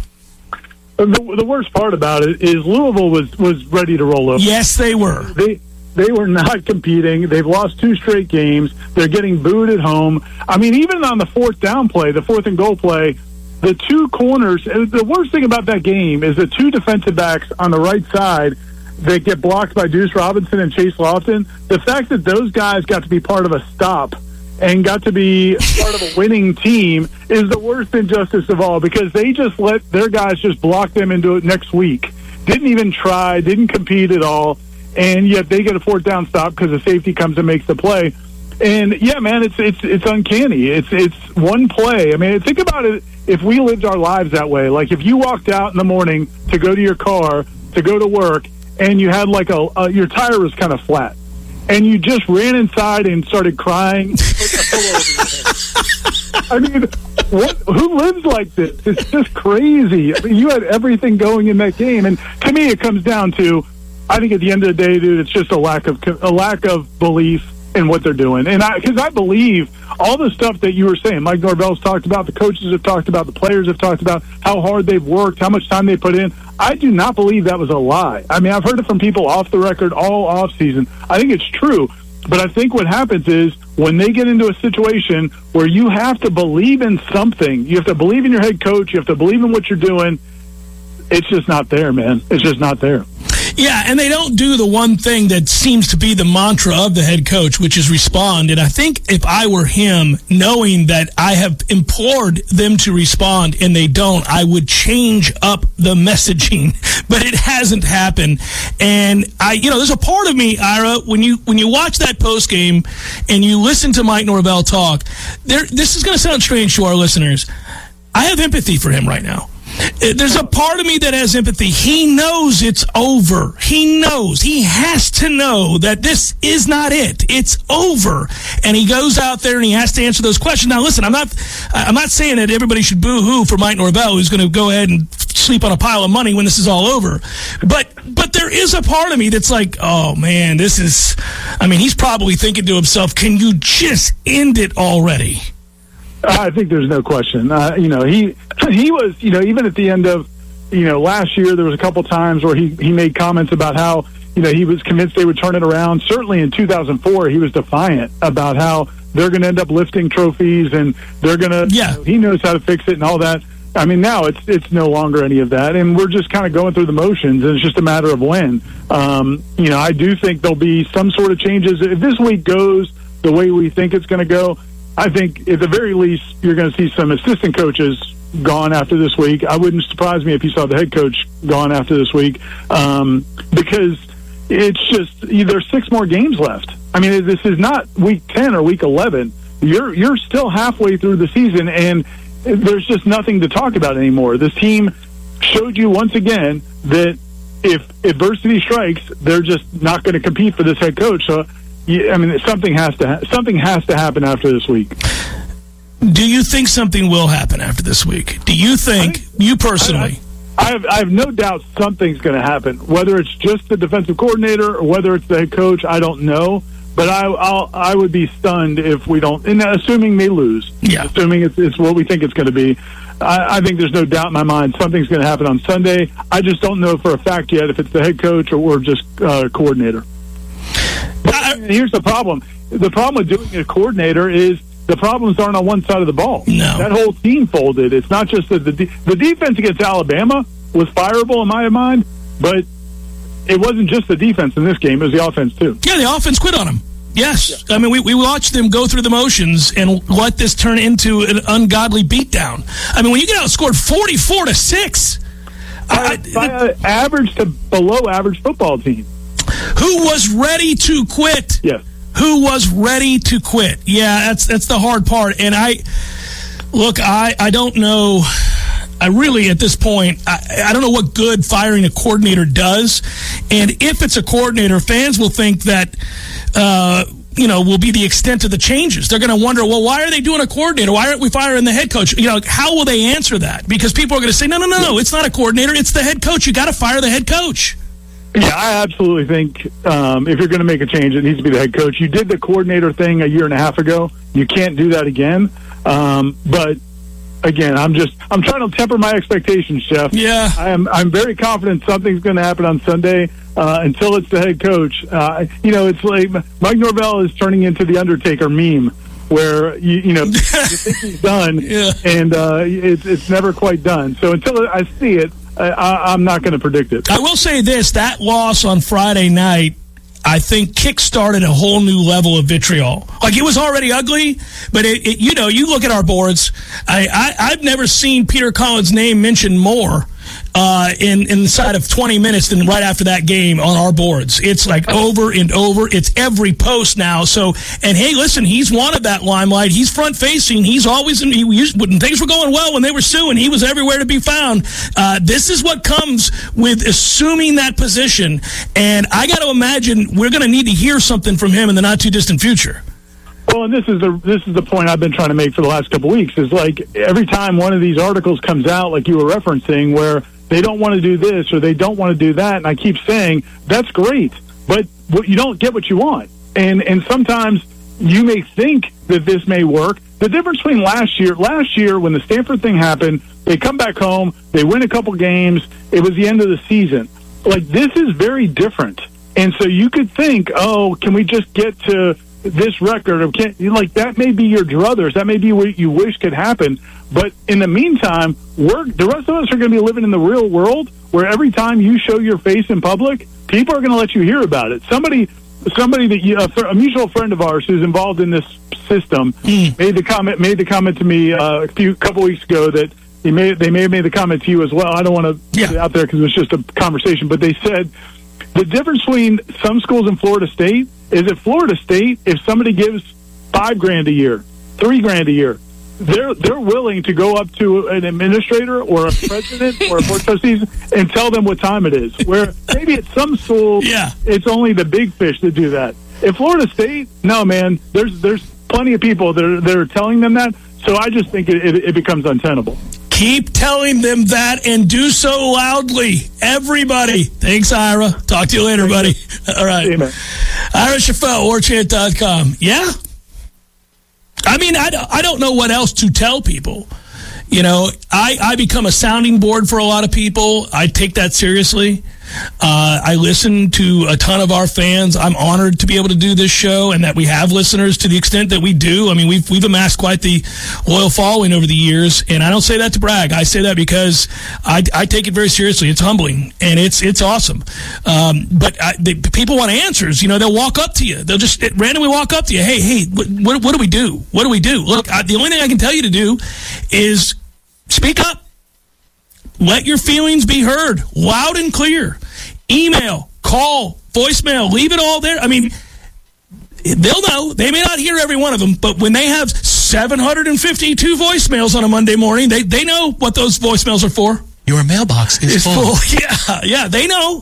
Speaker 12: The, the worst part about it is Louisville was, was ready to roll over.
Speaker 1: Yes, they were.
Speaker 12: They they were not competing. They've lost two straight games. They're getting booed at home. I mean, even on the fourth down play, the fourth and goal play, the two corners, the worst thing about that game is the two defensive backs on the right side that get blocked by Deuce Robinson and Chase Lofton. The fact that those guys got to be part of a stop and got to be part of a winning team is the worst injustice of all, because they just let their guys just block them into it next week. Didn't even try, didn't compete at all, and yet they get a fourth down stop because the safety comes and makes the play. And yeah, man, it's it's it's uncanny. It's it's one play. I mean, think about it. If we lived our lives that way, like if you walked out in the morning to go to your car to go to work, and you had like a, a your tire was kind of flat, and you just ran inside and started crying. I mean, what, who lives like this? It's just crazy. I mean, you had everything going in that game, and to me, it comes down to, I think at the end of the day, dude, it's just a lack of a lack of belief in what they're doing. And I, because I believe all the stuff that you were saying, Mike Norvell's talked about, the coaches have talked about, the players have talked about, how hard they've worked, how much time they put in. I do not believe that was a lie. I mean, I've heard it from people off the record all off season. I think it's true. But I think what happens is when they get into a situation where you have to believe in something, you have to believe in your head coach, you have to believe in what you're doing, it's just not there, man. It's just not there.
Speaker 1: Yeah, and they don't do the one thing that seems to be the mantra of the head coach, which is respond. And I think if I were him, knowing that I have implored them to respond and they don't, I would change up the messaging. But it hasn't happened. And I, you know, there's a part of me, Ira, when you when you watch that post game and you listen to Mike Norvell talk, there. This is going to sound strange to our listeners. I have empathy for him right now. There's a part of me that has empathy. He knows it's over. He knows. He has to know that this is not it. It's over. And he goes out there and he has to answer those questions. Now, listen, I'm not I'm not saying that everybody should boo-hoo for Mike Norvell, who's going to go ahead and sleep on a pile of money when this is all over. But but there is a part of me that's like, oh, man, this is, I mean, he's probably thinking to himself, can you just end it already?
Speaker 12: I think there's no question. Uh, you know, he he was, you know, even at the end of, you know, last year, there was a couple times where he, he made comments about how, you know, he was convinced they would turn it around. Certainly in two thousand four, he was defiant about how they're going to end up lifting trophies and they're going to, yeah. you know, he knows how to fix it and all that. I mean, now it's it's no longer any of that, and we're just kind of going through the motions, and it's just a matter of when. Um, you know, I do think there'll be some sort of changes. If this week goes the way we think it's going to go, I think at the very least you're going to see some assistant coaches gone after this week. I wouldn't surprise me if you saw the head coach gone after this week, um, because it's just there's six more games left. I mean, this is not week ten or week eleven. You're you're still halfway through the season, and there's just nothing to talk about anymore. This team showed you once again that if adversity strikes, they're just not going to compete for this head coach. So, I mean, something has to ha- something has to happen after this week.
Speaker 1: Do you think something will happen after this week? Do you think, I, you personally?
Speaker 12: I, I, have, I have no doubt something's going to happen. Whether it's just the defensive coordinator or whether it's the head coach, I don't know. But I I'll, I would be stunned if we don't, and assuming they lose,
Speaker 1: yeah.
Speaker 12: assuming it's, it's what we think it's going to be. I, I think there's no doubt in my mind something's going to happen on Sunday. I just don't know for a fact yet if it's the head coach or, or just uh, coordinator. But uh, here's the problem. The problem with doing a coordinator is the problems aren't on one side of the ball.
Speaker 1: No.
Speaker 12: That whole team folded. It's not just that the, de- the defense against Alabama was fireable in my mind, but it wasn't just the defense in this game. It was the offense, too.
Speaker 1: Yeah, the offense quit on them. Yes. Yeah. I mean, we, we watched them go through the motions and let this turn into an ungodly beatdown. I mean, when you get outscored forty-four to six.
Speaker 12: By, by an average to below average football team.
Speaker 1: Who was ready to quit.
Speaker 12: Yes.
Speaker 1: Who was ready to quit. Yeah, that's that's the hard part. And I, look, I, I don't know... I really, at this point, I, I don't know what good firing a coordinator does. And if it's a coordinator, fans will think that, uh, you know, will be the extent of the changes. They're going to wonder, well, why are they doing a coordinator? Why aren't we firing the head coach? You know, how will they answer that? Because people are going to say, no, no, no, no, it's not a coordinator. It's the head coach. You got to fire the head coach.
Speaker 12: Yeah, I absolutely think um, if you're going to make a change, it needs to be the head coach. You did the coordinator thing a year and a half ago. You can't do that again. Um, but Again, I'm just I'm trying to temper my expectations, Jeff.
Speaker 1: Yeah,
Speaker 12: I am. I'm very confident something's going to happen on Sunday. Uh, until it's the head coach, uh, you know, it's like Mike Norvell is turning into the Undertaker meme, where you, you know you think he's done,
Speaker 1: yeah.
Speaker 12: and uh, it's it's never quite done. So until I see it, I, I'm not going to predict it.
Speaker 1: I will say this: that loss on Friday night, I think, kick-started a whole new level of vitriol. Like, it was already ugly, but, it, it, you know, you look at our boards, I, I, I've never seen Peter Collins' name mentioned more uh, in, inside of twenty minutes than right after that game on our boards. It's like over and over. It's every post now. So, and hey, listen, he's wanted that limelight. He's front-facing. He's always in, he used, when things were going well, when they were suing, he was everywhere to be found. Uh, this is what comes with assuming that position, and I got to imagine we're going to need to hear something from him in the not-too-distant future.
Speaker 12: Well, and this is the this is the point I've been trying to make for the last couple of weeks, is like every time one of these articles comes out, like you were referencing, where they don't want to do this or they don't want to do that, and I keep saying, that's great, but you don't get what you want. And and sometimes you may think that this may work. The difference between last year, last year when the Stanford thing happened, they come back home, they win a couple games, it was the end of the season. Like, this is very different. And so you could think, oh, can we just get to this record? Of can, like, that may be your druthers. That may be what you wish could happen. But in the meantime, we're, the rest of us are going to be living in the real world where every time you show your face in public, people are going to let you hear about it. Somebody, somebody that you, a, a mutual friend of ours who's involved in this system mm. made the comment made the comment to me uh, a few couple weeks ago that he made they may have made the comment to you as well. I don't want to yeah. put it out there because it's just a conversation, but they said the difference between some schools in Florida State is at Florida State, if somebody gives five grand a year, three grand a year, they're they're willing to go up to an administrator or a president or a board of trustees and tell them what time it is. Where maybe at some schools,
Speaker 1: yeah.
Speaker 12: it's only the big fish that do that. At Florida State, no, man, there's there's plenty of people that are, that are telling them that. So I just think it, it, it becomes untenable.
Speaker 1: Keep telling them that and do so loudly. Everybody. Thanks, Ira. Talk to you later, buddy. All right.
Speaker 12: Amen.
Speaker 1: Ira Schoffel, war chant dot com. Yeah. I mean, I, I don't know what else to tell people. You know, I, I become a sounding board for a lot of people. I take that seriously. Uh, I listen to a ton of our fans. I'm honored to be able to do this show and that we have listeners to the extent that we do. I mean, we've we've amassed quite the loyal following over the years, and I don't say that to brag. I say that because I, I take it very seriously. It's humbling, and it's it's awesome. Um, but I, they, people want answers. You know, they'll walk up to you. They'll just randomly walk up to you. Hey, hey, what, what, what do we do? What do we do? Look, I, the only thing I can tell you to do is speak up. Let your feelings be heard loud and clear. Email, call, voicemail, leave it all there. I mean, they'll know. They may not hear every one of them, but when they have seven hundred fifty-two voicemails on a Monday morning, they, they know what those voicemails are for.
Speaker 2: Your mailbox is
Speaker 1: it's
Speaker 2: full.
Speaker 1: full. Yeah, yeah, they know.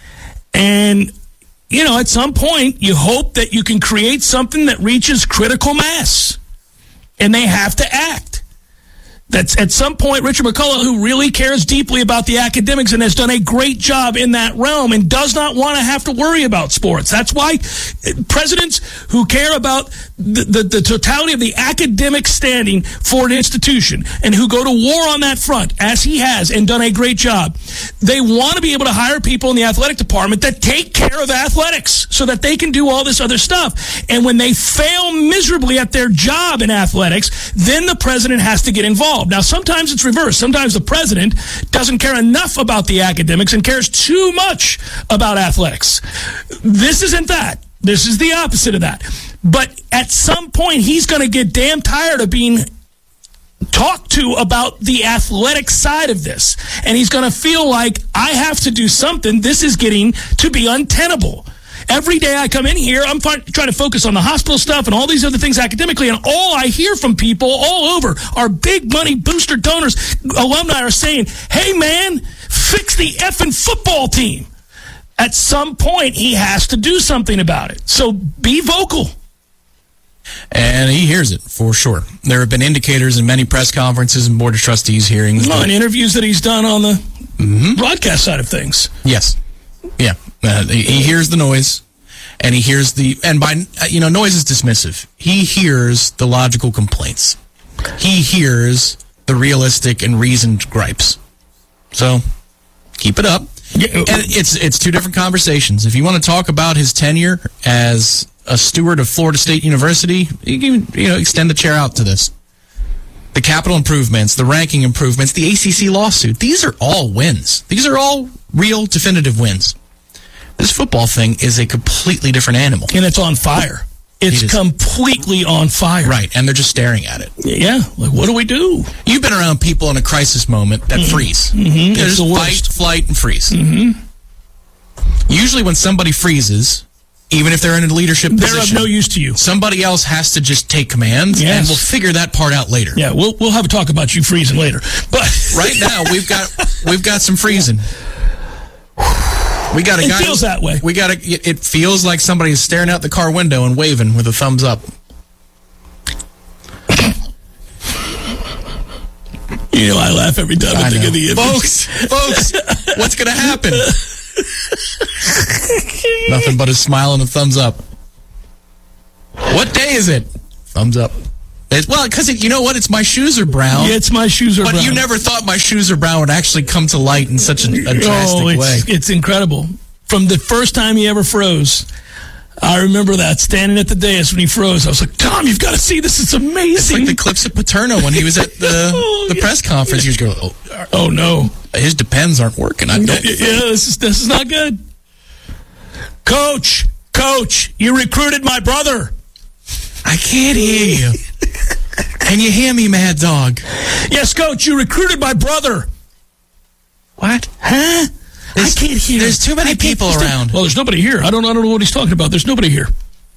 Speaker 1: And, you know, at some point, you hope that you can create something that reaches critical mass. And they have to act. That's at some point, Richard McCullough, who really cares deeply about the academics and has done a great job in that realm and does not want to have to worry about sports. That's why presidents who care about the, the, the totality of the academic standing for an institution and who go to war on that front, as he has and done a great job, they want to be able to hire people in the athletic department that take care of athletics so that they can do all this other stuff. And when they fail miserably at their job in athletics, then the president has to get involved. Now, sometimes it's reversed. Sometimes the president doesn't care enough about the academics and cares too much about athletics. This isn't that. This is the opposite of that. But at some point, he's going to get damn tired of being talked to about the athletic side of this. And he's going to feel like, I have to do something. This is getting to be untenable. Every day I come in here, I'm trying to focus on the hospital stuff and all these other things academically, and all I hear from people all over are big money booster donors, alumni are saying, hey man, fix the effing football team. At some point, he has to do something about it. So be vocal.
Speaker 2: And he hears it, for sure. There have been indicators in many press conferences and board of trustees hearings.
Speaker 1: No, and interviews that he's done on the mm-hmm. broadcast side of things.
Speaker 2: Yes. Yeah. Uh, he hears the noise, and he hears the, and by, you know, noise is dismissive. He hears the logical complaints. He hears the realistic and reasoned gripes. So, keep it up. Yeah. And it's it's two different conversations. If you want to talk about his tenure as a steward of Florida State University, you can, you know, extend the chair out to this. The capital improvements, the ranking improvements, the A C C lawsuit, these are all wins. These are all real, definitive wins. This football thing is a completely different animal.
Speaker 1: And it's on fire. It's it completely on fire.
Speaker 2: Right, and they're just staring at it.
Speaker 1: Yeah, like, what do we do?
Speaker 2: You've been around people in a crisis moment that mm-hmm. freeze.
Speaker 1: Mm-hmm.
Speaker 2: There's
Speaker 1: the
Speaker 2: fight, flight, and freeze.
Speaker 1: Mm-hmm.
Speaker 2: Usually when somebody freezes, even if they're in a leadership
Speaker 1: they're
Speaker 2: position,
Speaker 1: of no use to you.
Speaker 2: Somebody else has to just take command, yes. and we'll figure that part out later.
Speaker 1: Yeah, we'll we'll have a talk about you freezing later. But
Speaker 2: right now we've got we've got some freezing. We got a
Speaker 1: it
Speaker 2: guy.
Speaker 1: It feels that way.
Speaker 2: We got a. It feels like somebody is staring out the car window and waving with a thumbs up.
Speaker 1: You know, I laugh every time I, I think know. of the image.
Speaker 2: Folks, folks, what's going to happen? Nothing but a smile and a thumbs up. What day is it? Thumbs up. It's, well, because you know what? It's my shoes are brown.
Speaker 1: Yeah, it's my shoes are
Speaker 2: but
Speaker 1: brown.
Speaker 2: But you never thought my shoes are brown would actually come to light in such a, a drastic
Speaker 1: oh, it's,
Speaker 2: way.
Speaker 1: It's incredible. From the first time he ever froze, I remember that, standing at the dais when he froze. I was like, Tom, you've got to see this. It's amazing.
Speaker 2: It's like the clips of Paterno when he was at the, oh, the yeah. press conference. He was going, oh,
Speaker 1: oh, no.
Speaker 2: His Depends aren't working. I don't
Speaker 1: yeah, yeah, this is, this is not good. Coach, Coach, you recruited my brother.
Speaker 2: I can't hear you. Can you hear me, Mad Dog?
Speaker 1: Yes, Coach, you recruited my brother.
Speaker 2: What?
Speaker 1: Huh?
Speaker 2: There's,
Speaker 1: I can't hear.
Speaker 2: There's too many people
Speaker 1: there's
Speaker 2: around.
Speaker 1: No, well, there's nobody here. I don't, I don't know what he's talking about. There's nobody here.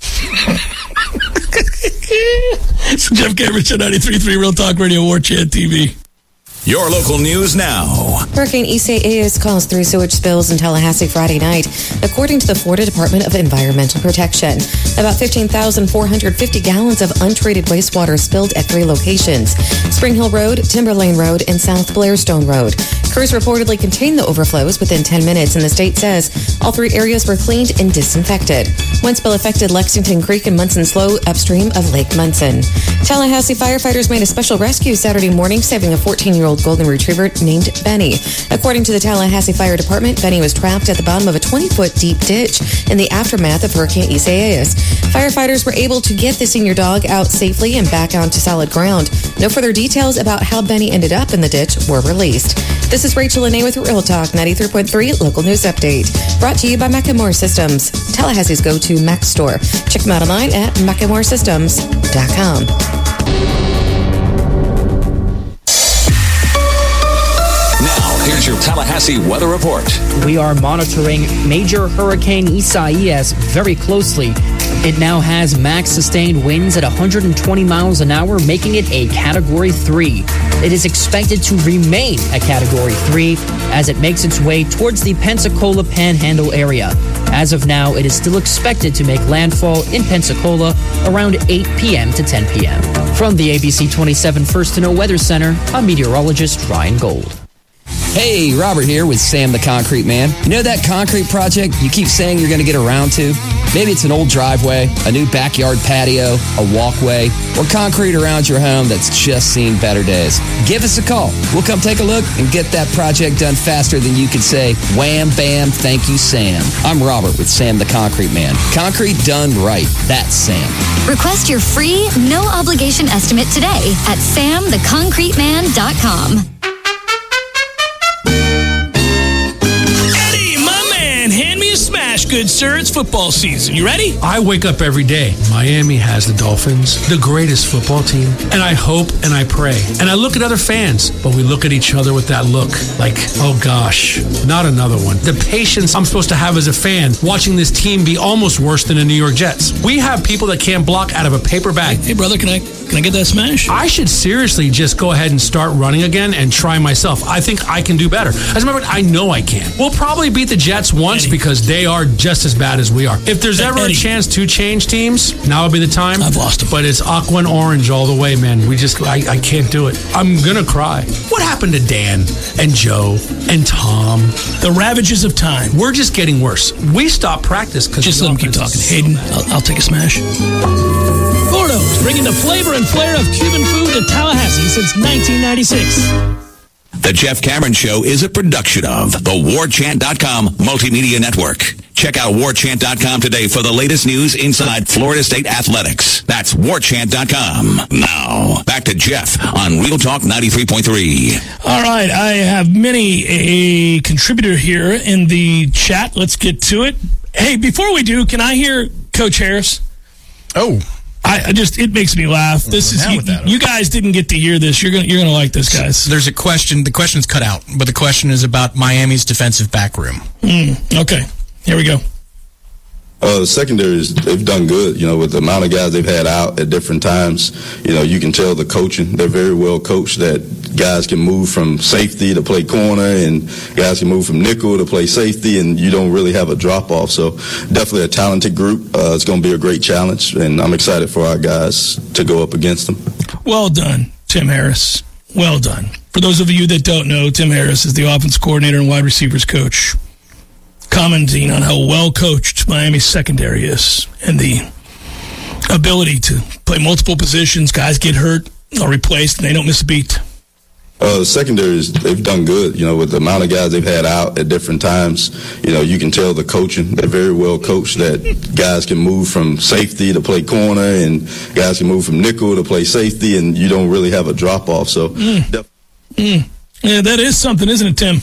Speaker 1: It's Jeff Cameron, ninety-three point three Real Talk Radio, War Chant T V.
Speaker 11: Your local news now.
Speaker 13: Hurricane Isaias caused three sewage spills in Tallahassee Friday night, according to the Florida Department of Environmental Protection. About fifteen thousand four hundred fifty gallons of untreated wastewater spilled at three locations: Spring Hill Road, Timberlane Road, and South Blairstone Road. Crews reportedly contained the overflows within ten minutes, and the state says all three areas were cleaned and disinfected. One spill affected Lexington Creek and Munson Slough upstream of Lake Munson. Tallahassee firefighters made a special rescue Saturday morning, saving a fourteen-year-old golden retriever named Benny. According to the Tallahassee Fire Department, Benny was trapped at the bottom of a twenty-foot deep ditch in the aftermath of Hurricane Isaias. Firefighters were able to get the senior dog out safely and back onto solid ground. No further details about how Benny ended up in the ditch were released. This is Rachel Lene with Real Talk ninety-three point three Local News Update. Brought to you by Macklemore Systems, Tallahassee's go-to Mac store. Check them out online at macklemore systems dot com.
Speaker 11: Here's your Tallahassee weather report.
Speaker 14: We are monitoring Major Hurricane Isaias very closely. It now has max sustained winds at one hundred twenty miles an hour, making it a Category three. It is expected to remain a Category three as it makes its way towards the Pensacola Panhandle area. As of now, it is still expected to make landfall in Pensacola around eight p.m. to ten p.m. From the A B C twenty-seven First to Know Weather Center, I'm meteorologist Ryan Gold.
Speaker 15: Hey, Robert here with Sam the Concrete Man. You know that concrete project you keep saying you're going to get around to? Maybe it's an old driveway, a new backyard patio, a walkway, or concrete around your home that's just seen better days. Give us a call. We'll come take a look and get that project done faster than you could say, wham, bam, thank you, Sam. I'm Robert with Sam the Concrete Man. Concrete done right. That's Sam.
Speaker 3: Request your free, no-obligation estimate today at sam the concrete man dot com.
Speaker 1: Good, sir. It's football season. You ready?
Speaker 16: I wake up every day. Miami has the Dolphins, the greatest football team, and I hope and I pray. And I look at other fans, but we look at each other with that look like, oh gosh, not another one. The patience I'm supposed to have as a fan watching this team be almost worse than the New York Jets. We have people that can't block out of a paper bag.
Speaker 1: Hey, brother, can I can I get that smash?
Speaker 16: I should seriously just go ahead and start running again and try myself. I think I can do better. As a matter of fact, I know I can. We'll probably beat the Jets once Eddie. because they are just as bad as we are. If there's ever Eddie. a chance to change teams, now would be the time.
Speaker 1: I've lost them.
Speaker 16: But it's aqua and orange all the way, man. We just, I, I can't do it. I'm going to cry. What happened to Dan and Joe and Tom?
Speaker 1: The ravages of time.
Speaker 16: We're just getting worse. We stopped practice because
Speaker 1: Just let them keep talking. Hayden, so I'll, I'll take a smash. Gordo's, bringing the flavor and flair of Cuban food to Tallahassee since nineteen ninety-six.
Speaker 11: The Jeff Cameron Show is a production of the war chant dot com Multimedia Network. Check out war chant dot com today for the latest news inside Florida State athletics. That's war chant dot com. Now, back to Jeff on Real Talk ninety-three point three.
Speaker 1: All right, I have many a contributor here in the chat. Let's get to it. Hey, before we do, can I hear Coach Harris?
Speaker 2: Oh.
Speaker 1: I, I just, it makes me laugh. This is, you, you guys didn't get to hear this. You're going to you're gonna like this, guys.
Speaker 2: So there's a question. The question's cut out, but the question is about Miami's defensive back room.
Speaker 1: Mm, okay. Here we go.
Speaker 17: Uh, the secondaries, they've done good, you know, with the amount of guys they've had out at different times. You know, you can tell the coaching, they're very well coached, that guys can move from safety to play corner and guys can move from nickel to play safety, and you don't really have a drop-off. So definitely a talented group. Uh, it's going to be a great challenge, and I'm excited for our guys to go up against them.
Speaker 1: Well done, Tim Harris. Well done. For those of you that don't know, Tim Harris is the offense coordinator and wide receivers coach, commenting on how well coached Miami's secondary is and the ability to play multiple positions. Guys get hurt or replaced, and they don't miss a beat.
Speaker 17: Uh, secondaries, they've done good, you know, with the amount of guys they've had out at different times. You know, you can tell the coaching, they're very well coached, that guys can move from safety to play corner and guys can move from nickel to play safety, and you don't really have a drop-off. So,
Speaker 1: mm.
Speaker 17: def-
Speaker 1: mm. Yeah, that is something, isn't it, Tim?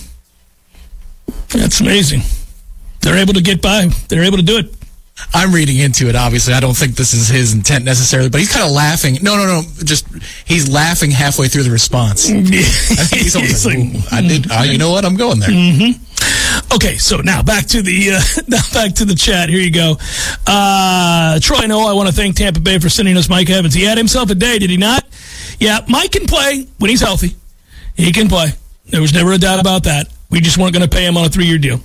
Speaker 1: That's amazing. They're able to get by. They're able to do it.
Speaker 2: I'm reading into it, obviously. I don't think this is his intent necessarily, but he's kind of laughing. No, no, no. Just, he's laughing halfway through the response. I think he's almost like, like I did, uh, you know what? I'm going there.
Speaker 1: Mm-hmm. Okay, so now back to the uh, now back to the chat. Here you go. Uh, Troy Noel, I want to thank Tampa Bay for sending us Mike Evans. He had himself a day, did he not? Yeah, Mike can play when he's healthy. He can play. There was never a doubt about that. We just weren't going to pay him on a three-year deal.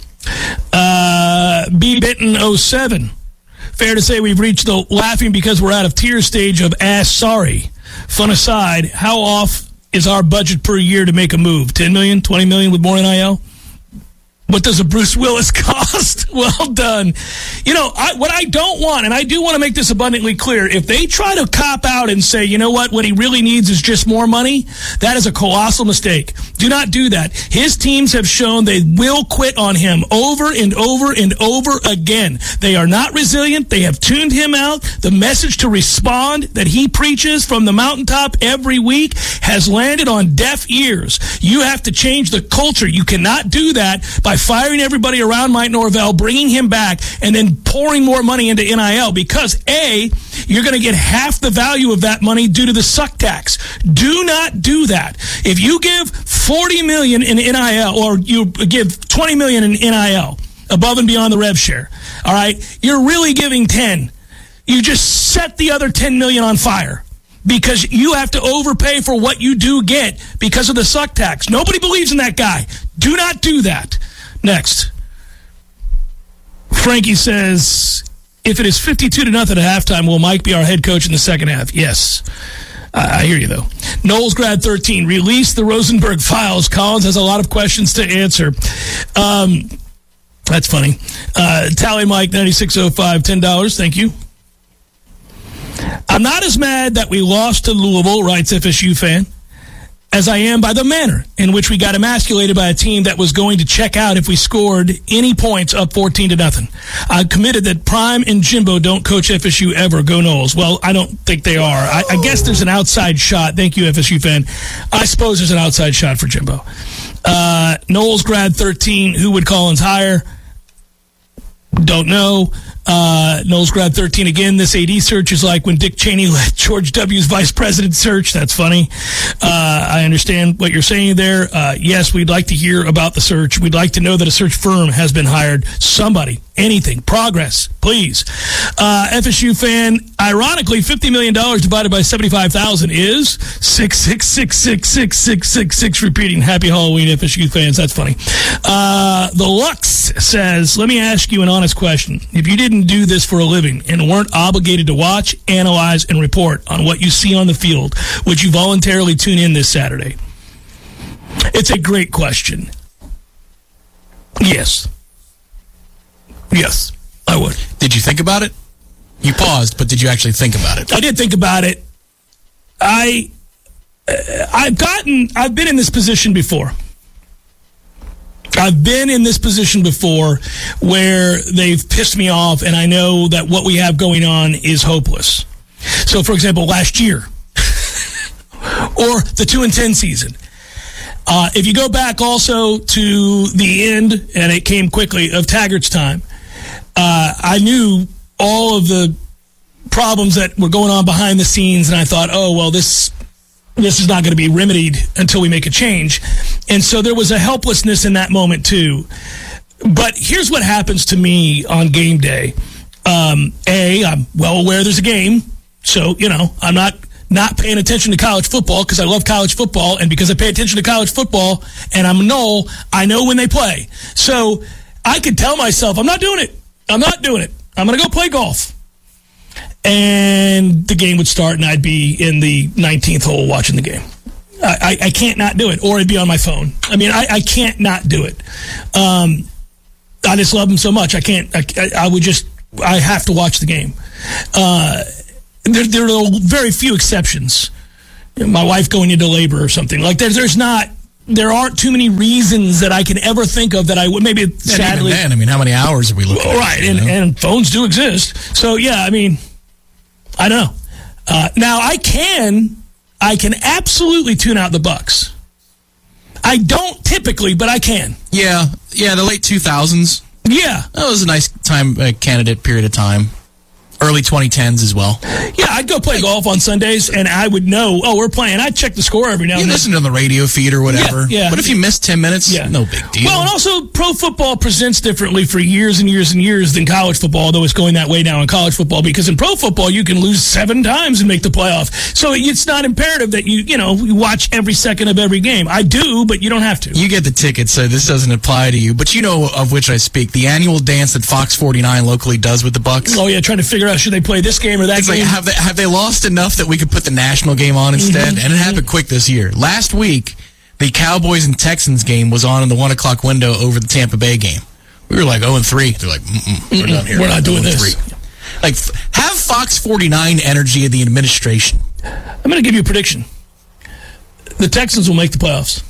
Speaker 1: Uh, B. Benton oh seven. Fair to say we've reached the laughing because we're out of tears stage of ass sorry. Fun aside, how off is our budget per year to make a move? ten million, twenty million with more N I L? What does a Bruce Willis cost? Well done. You know, I, what I don't want, and I do want to make this abundantly clear, if they try to cop out and say, you know what, what he really needs is just more money, that is a colossal mistake. Do not do that. His teams have shown they will quit on him over and over and over again. They are not resilient. They have tuned him out. The message to respond that he preaches from the mountaintop every week has landed on deaf ears. You have to change the culture. You cannot do that by firing everybody around Mike Norvell, bringing him back, and then pouring more money into N I L because, A, you're going to get half the value of that money due to the suck tax. Do not do that. If you give forty million dollars in N I L or you give twenty million dollars in N I L above and beyond the rev share, all right, you're really giving ten. You just set the other ten million dollars on fire because you have to overpay for what you do get because of the suck tax. Nobody believes in that guy. Do not do that. Next, Frankie says, if it is fifty-two to nothing at halftime, will Mike be our head coach in the second half? Yes. Uh, I hear you, though. Knowles Grad thirteen, release the Rosenberg files. Collins has a lot of questions to answer. Um, that's funny. Uh, Tally Mike, ninety-six oh five, ten dollars. Thank you. I'm not as mad that we lost to Louisville, writes F S U fan, as I am by the manner in which we got emasculated by a team that was going to check out if we scored any points up fourteen to nothing. I committed that Prime and Jimbo don't coach F S U ever. Go Knowles. Well, I don't think they are. I, I guess there's an outside shot. Thank you, F S U fan. I suppose there's an outside shot for Jimbo. Uh, Knowles Grad thirteen. Who would Collins hire? Don't know. Uh, Knowles Grad thirteen again. This A D search is like when Dick Cheney led George W.'s vice president search. That's funny. Uh, I understand what you're saying there. Uh, yes, we'd like to hear about the search. We'd like to know that a search firm has been hired. Somebody, anything, progress, please. Uh, F S U fan, ironically, fifty million dollars divided by seventy-five thousand is six six six six six six six six. Repeating, happy Halloween, F S U fans. That's funny. Uh, the Lux says, let me ask you an honest question. If you didn't do this for a living and weren't obligated to watch, analyze, and report on what you see on the field, would you voluntarily tune in this Saturday? It's a great question. Yes. Yes, I would.
Speaker 2: Did you think about it? You paused, but did you actually think about it?
Speaker 1: I did think about it. I, uh, I've gotten, I've been in this position before. I've been in this position before where they've pissed me off, and I know that what we have going on is hopeless. So, for example, last year, or the two and ten season. Uh, if you go back also to the end, and it came quickly, of Taggart's time, uh, I knew all of the problems that were going on behind the scenes, and I thought, oh, well, this this is not going to be remedied until we make a change. And so there was a helplessness in that moment, too. But here's what happens to me on game day. Um, A, I'm well aware there's a game, so, you know, I'm not not paying attention to college football because I love college football, and because I pay attention to college football and I'm a Knoll, I know when they play. So I could tell myself, I'm not doing it. I'm not doing it. I'm going to go play golf. And the game would start, and I'd be in the nineteenth hole watching the game. I, I, I can't not do it, or I'd be on my phone. I mean, I, I can't not do it. Um, I just love them so much. I can't. I, I would just. I have to watch the game. Uh, there, there are very few exceptions my wife going into labor or something. Like there's there's not there aren't too many reasons that I can ever think of that I would maybe
Speaker 2: And
Speaker 1: sadly.
Speaker 2: even then, I mean, how many hours are we looking
Speaker 1: Well,
Speaker 2: at?
Speaker 1: right,
Speaker 2: you
Speaker 1: and,
Speaker 2: know?
Speaker 1: and phones do exist. So yeah, I mean, I don't know. Uh, now I can I can absolutely tune out the Bucks. I don't typically, but I can.
Speaker 2: Yeah, yeah, the late two thousands.
Speaker 1: Yeah.
Speaker 2: That was a nice time, uh, candidate period of time. Early twenty tens as well.
Speaker 1: Yeah, I'd go play golf on Sundays, and I would know, oh, we're playing. I'd check the score every now
Speaker 2: You
Speaker 1: and then.
Speaker 2: listen to the radio feed or whatever.
Speaker 1: Yeah, yeah.
Speaker 2: But if you miss ten minutes,
Speaker 1: Yeah.
Speaker 2: no big deal.
Speaker 1: Well, and also, pro football presents differently for years and years and years than college football, though it's going that way now in college football, because in pro football, you can lose seven times and make the playoff. So it's not imperative that you, you know, you watch every second of every game. I do, but you don't have to.
Speaker 2: You get the ticket, so this doesn't apply to you. But you know of which I speak. The annual dance that Fox forty-nine locally does with the Bucks.
Speaker 1: Oh, yeah, trying to figure out, should they play this game or that
Speaker 2: It's
Speaker 1: game?
Speaker 2: like, have they, have they lost enough that we could put the national game on instead?
Speaker 1: Mhm.
Speaker 2: And it happened quick this year. Last week, the Cowboys and Texans game was on in the one o'clock window over the Tampa Bay game. We were like oh and three. They're like, mm-mm, we're
Speaker 1: Mm-mm,
Speaker 2: done here.
Speaker 1: we're not doing
Speaker 2: oh and
Speaker 1: this.
Speaker 2: three. Like, f- have Fox forty-nine energy of the administration.
Speaker 1: I'm going to give you a prediction. The Texans will make the playoffs.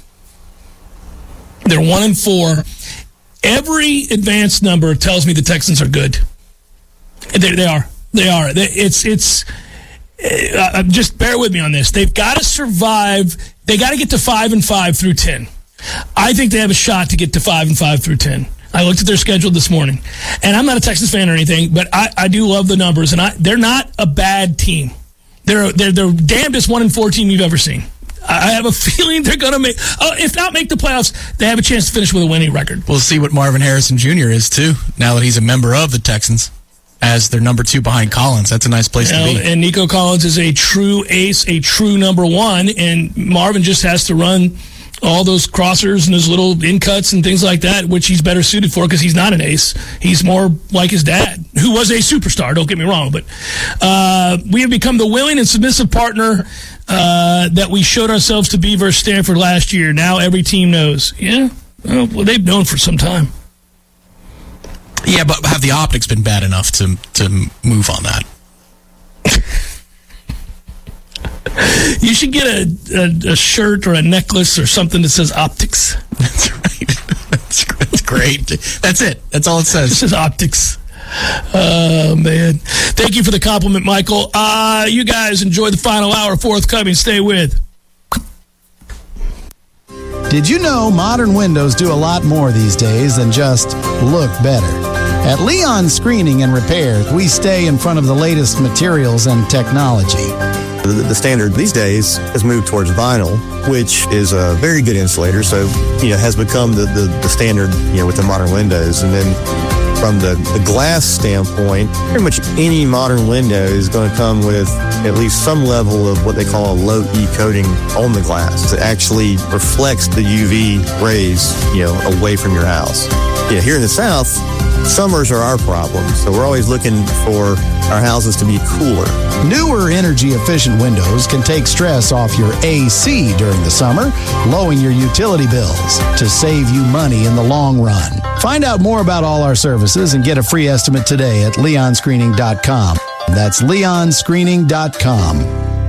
Speaker 1: They're one and four. Every advanced number tells me the Texans are good. They, they are. They are. They, it's it's. Uh, just bear with me on this. They've got to survive. They got to get to five and five through ten. I think they have a shot to get to five and five through ten. I looked at their schedule this morning, and I'm not a Texans fan or anything, but I, I do love the numbers, and I, they're not a bad team. They're they're the damnedest one and four team you've ever seen. I have a feeling they're going to make, uh, if not make the playoffs, they have a chance to finish with a winning record.
Speaker 2: We'll see what Marvin Harrison Junior is, too, now that he's a member of the Texans, as their number two behind Collins. That's a nice place
Speaker 1: You know,
Speaker 2: to be.
Speaker 1: and Nico Collins is a true ace, a true number one, and Marvin just has to run all those crossers and those little in cuts and things like that, which he's better suited for because he's not an ace. He's more like his dad, who was a superstar, don't get me wrong. But uh, we have become the willing and submissive partner uh, that we showed ourselves to be versus Stanford last year. Now every team knows. Yeah, well, well they've known for some time.
Speaker 2: Yeah, but have the optics been bad enough to to move on that?
Speaker 1: You should get a, a, a shirt or a necklace or something that says optics.
Speaker 2: That's right. That's, that's great. That's it. That's all it says.
Speaker 1: It says optics. Oh, man. Thank you for the compliment, Michael. Uh, you guys enjoy the final hour forthcoming. Stay with.
Speaker 18: Did you know modern windows do a lot more these days than just look better? At Leon Screening and Repair, we stay in front of the latest materials and technology.
Speaker 19: The, the standard these days has moved towards vinyl, which is a very good insulator, so, you know, has become the, the, the standard, you know, with the modern windows. And then from the, the glass standpoint, pretty much any modern window is going to come with at least some level of what they call a low E coating on the glass. It actually reflects the U V rays, you know, away from your house. You know, here in the South, summers are our problem, so we're always looking for our houses to be cooler.
Speaker 18: Newer energy-efficient windows can take stress off your A C during the summer, lowering your utility bills to save you money in the long run. Find out more about all our services and get a free estimate today at leon screening dot com. That's leon screening dot com.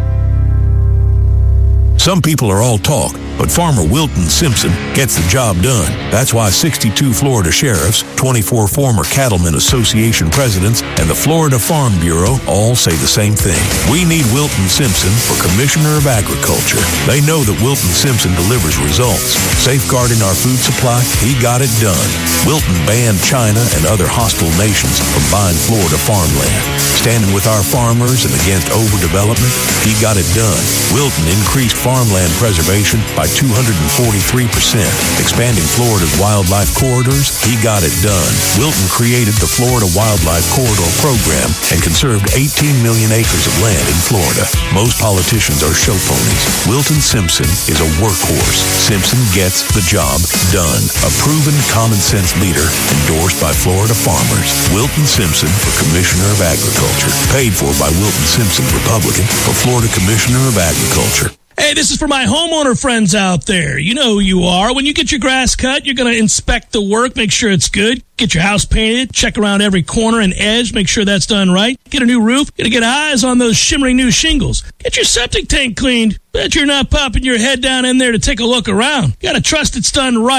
Speaker 20: Some people are all talk, but Farmer Wilton Simpson gets the job done. That's why sixty-two Florida sheriffs, twenty-four former Cattlemen Association presidents, and the Florida Farm Bureau all say the same thing. We need Wilton Simpson for Commissioner of Agriculture. They know that Wilton Simpson delivers results. Safeguarding our food supply, he got it done. Wilton banned China and other hostile nations from buying Florida farmland. Standing with our farmers and against overdevelopment, he got it done. Wilton increased farmland preservation by two hundred forty-three percent. Expanding Florida's wildlife corridors, he got it done. Wilton created the Florida Wildlife Corridor Program and conserved eighteen million acres of land in Florida. Most politicians are show ponies. Wilton Simpson is a workhorse. Simpson gets the job done. A proven common sense leader endorsed by Florida farmers. Wilton Simpson for Commissioner of Agriculture. Paid for by Wilton Simpson, Republican, for Florida Commissioner of Agriculture.
Speaker 1: Hey, this is for my homeowner friends out there. You know who you are. When you get your grass cut, you're going to inspect the work, make sure it's good. Get your house painted, check around every corner and edge, make sure that's done right. Get a new roof, got to get eyes on those shimmering new shingles. Get your septic tank cleaned. Bet you're not popping your head down in there to take a look around. Got to trust it's done right.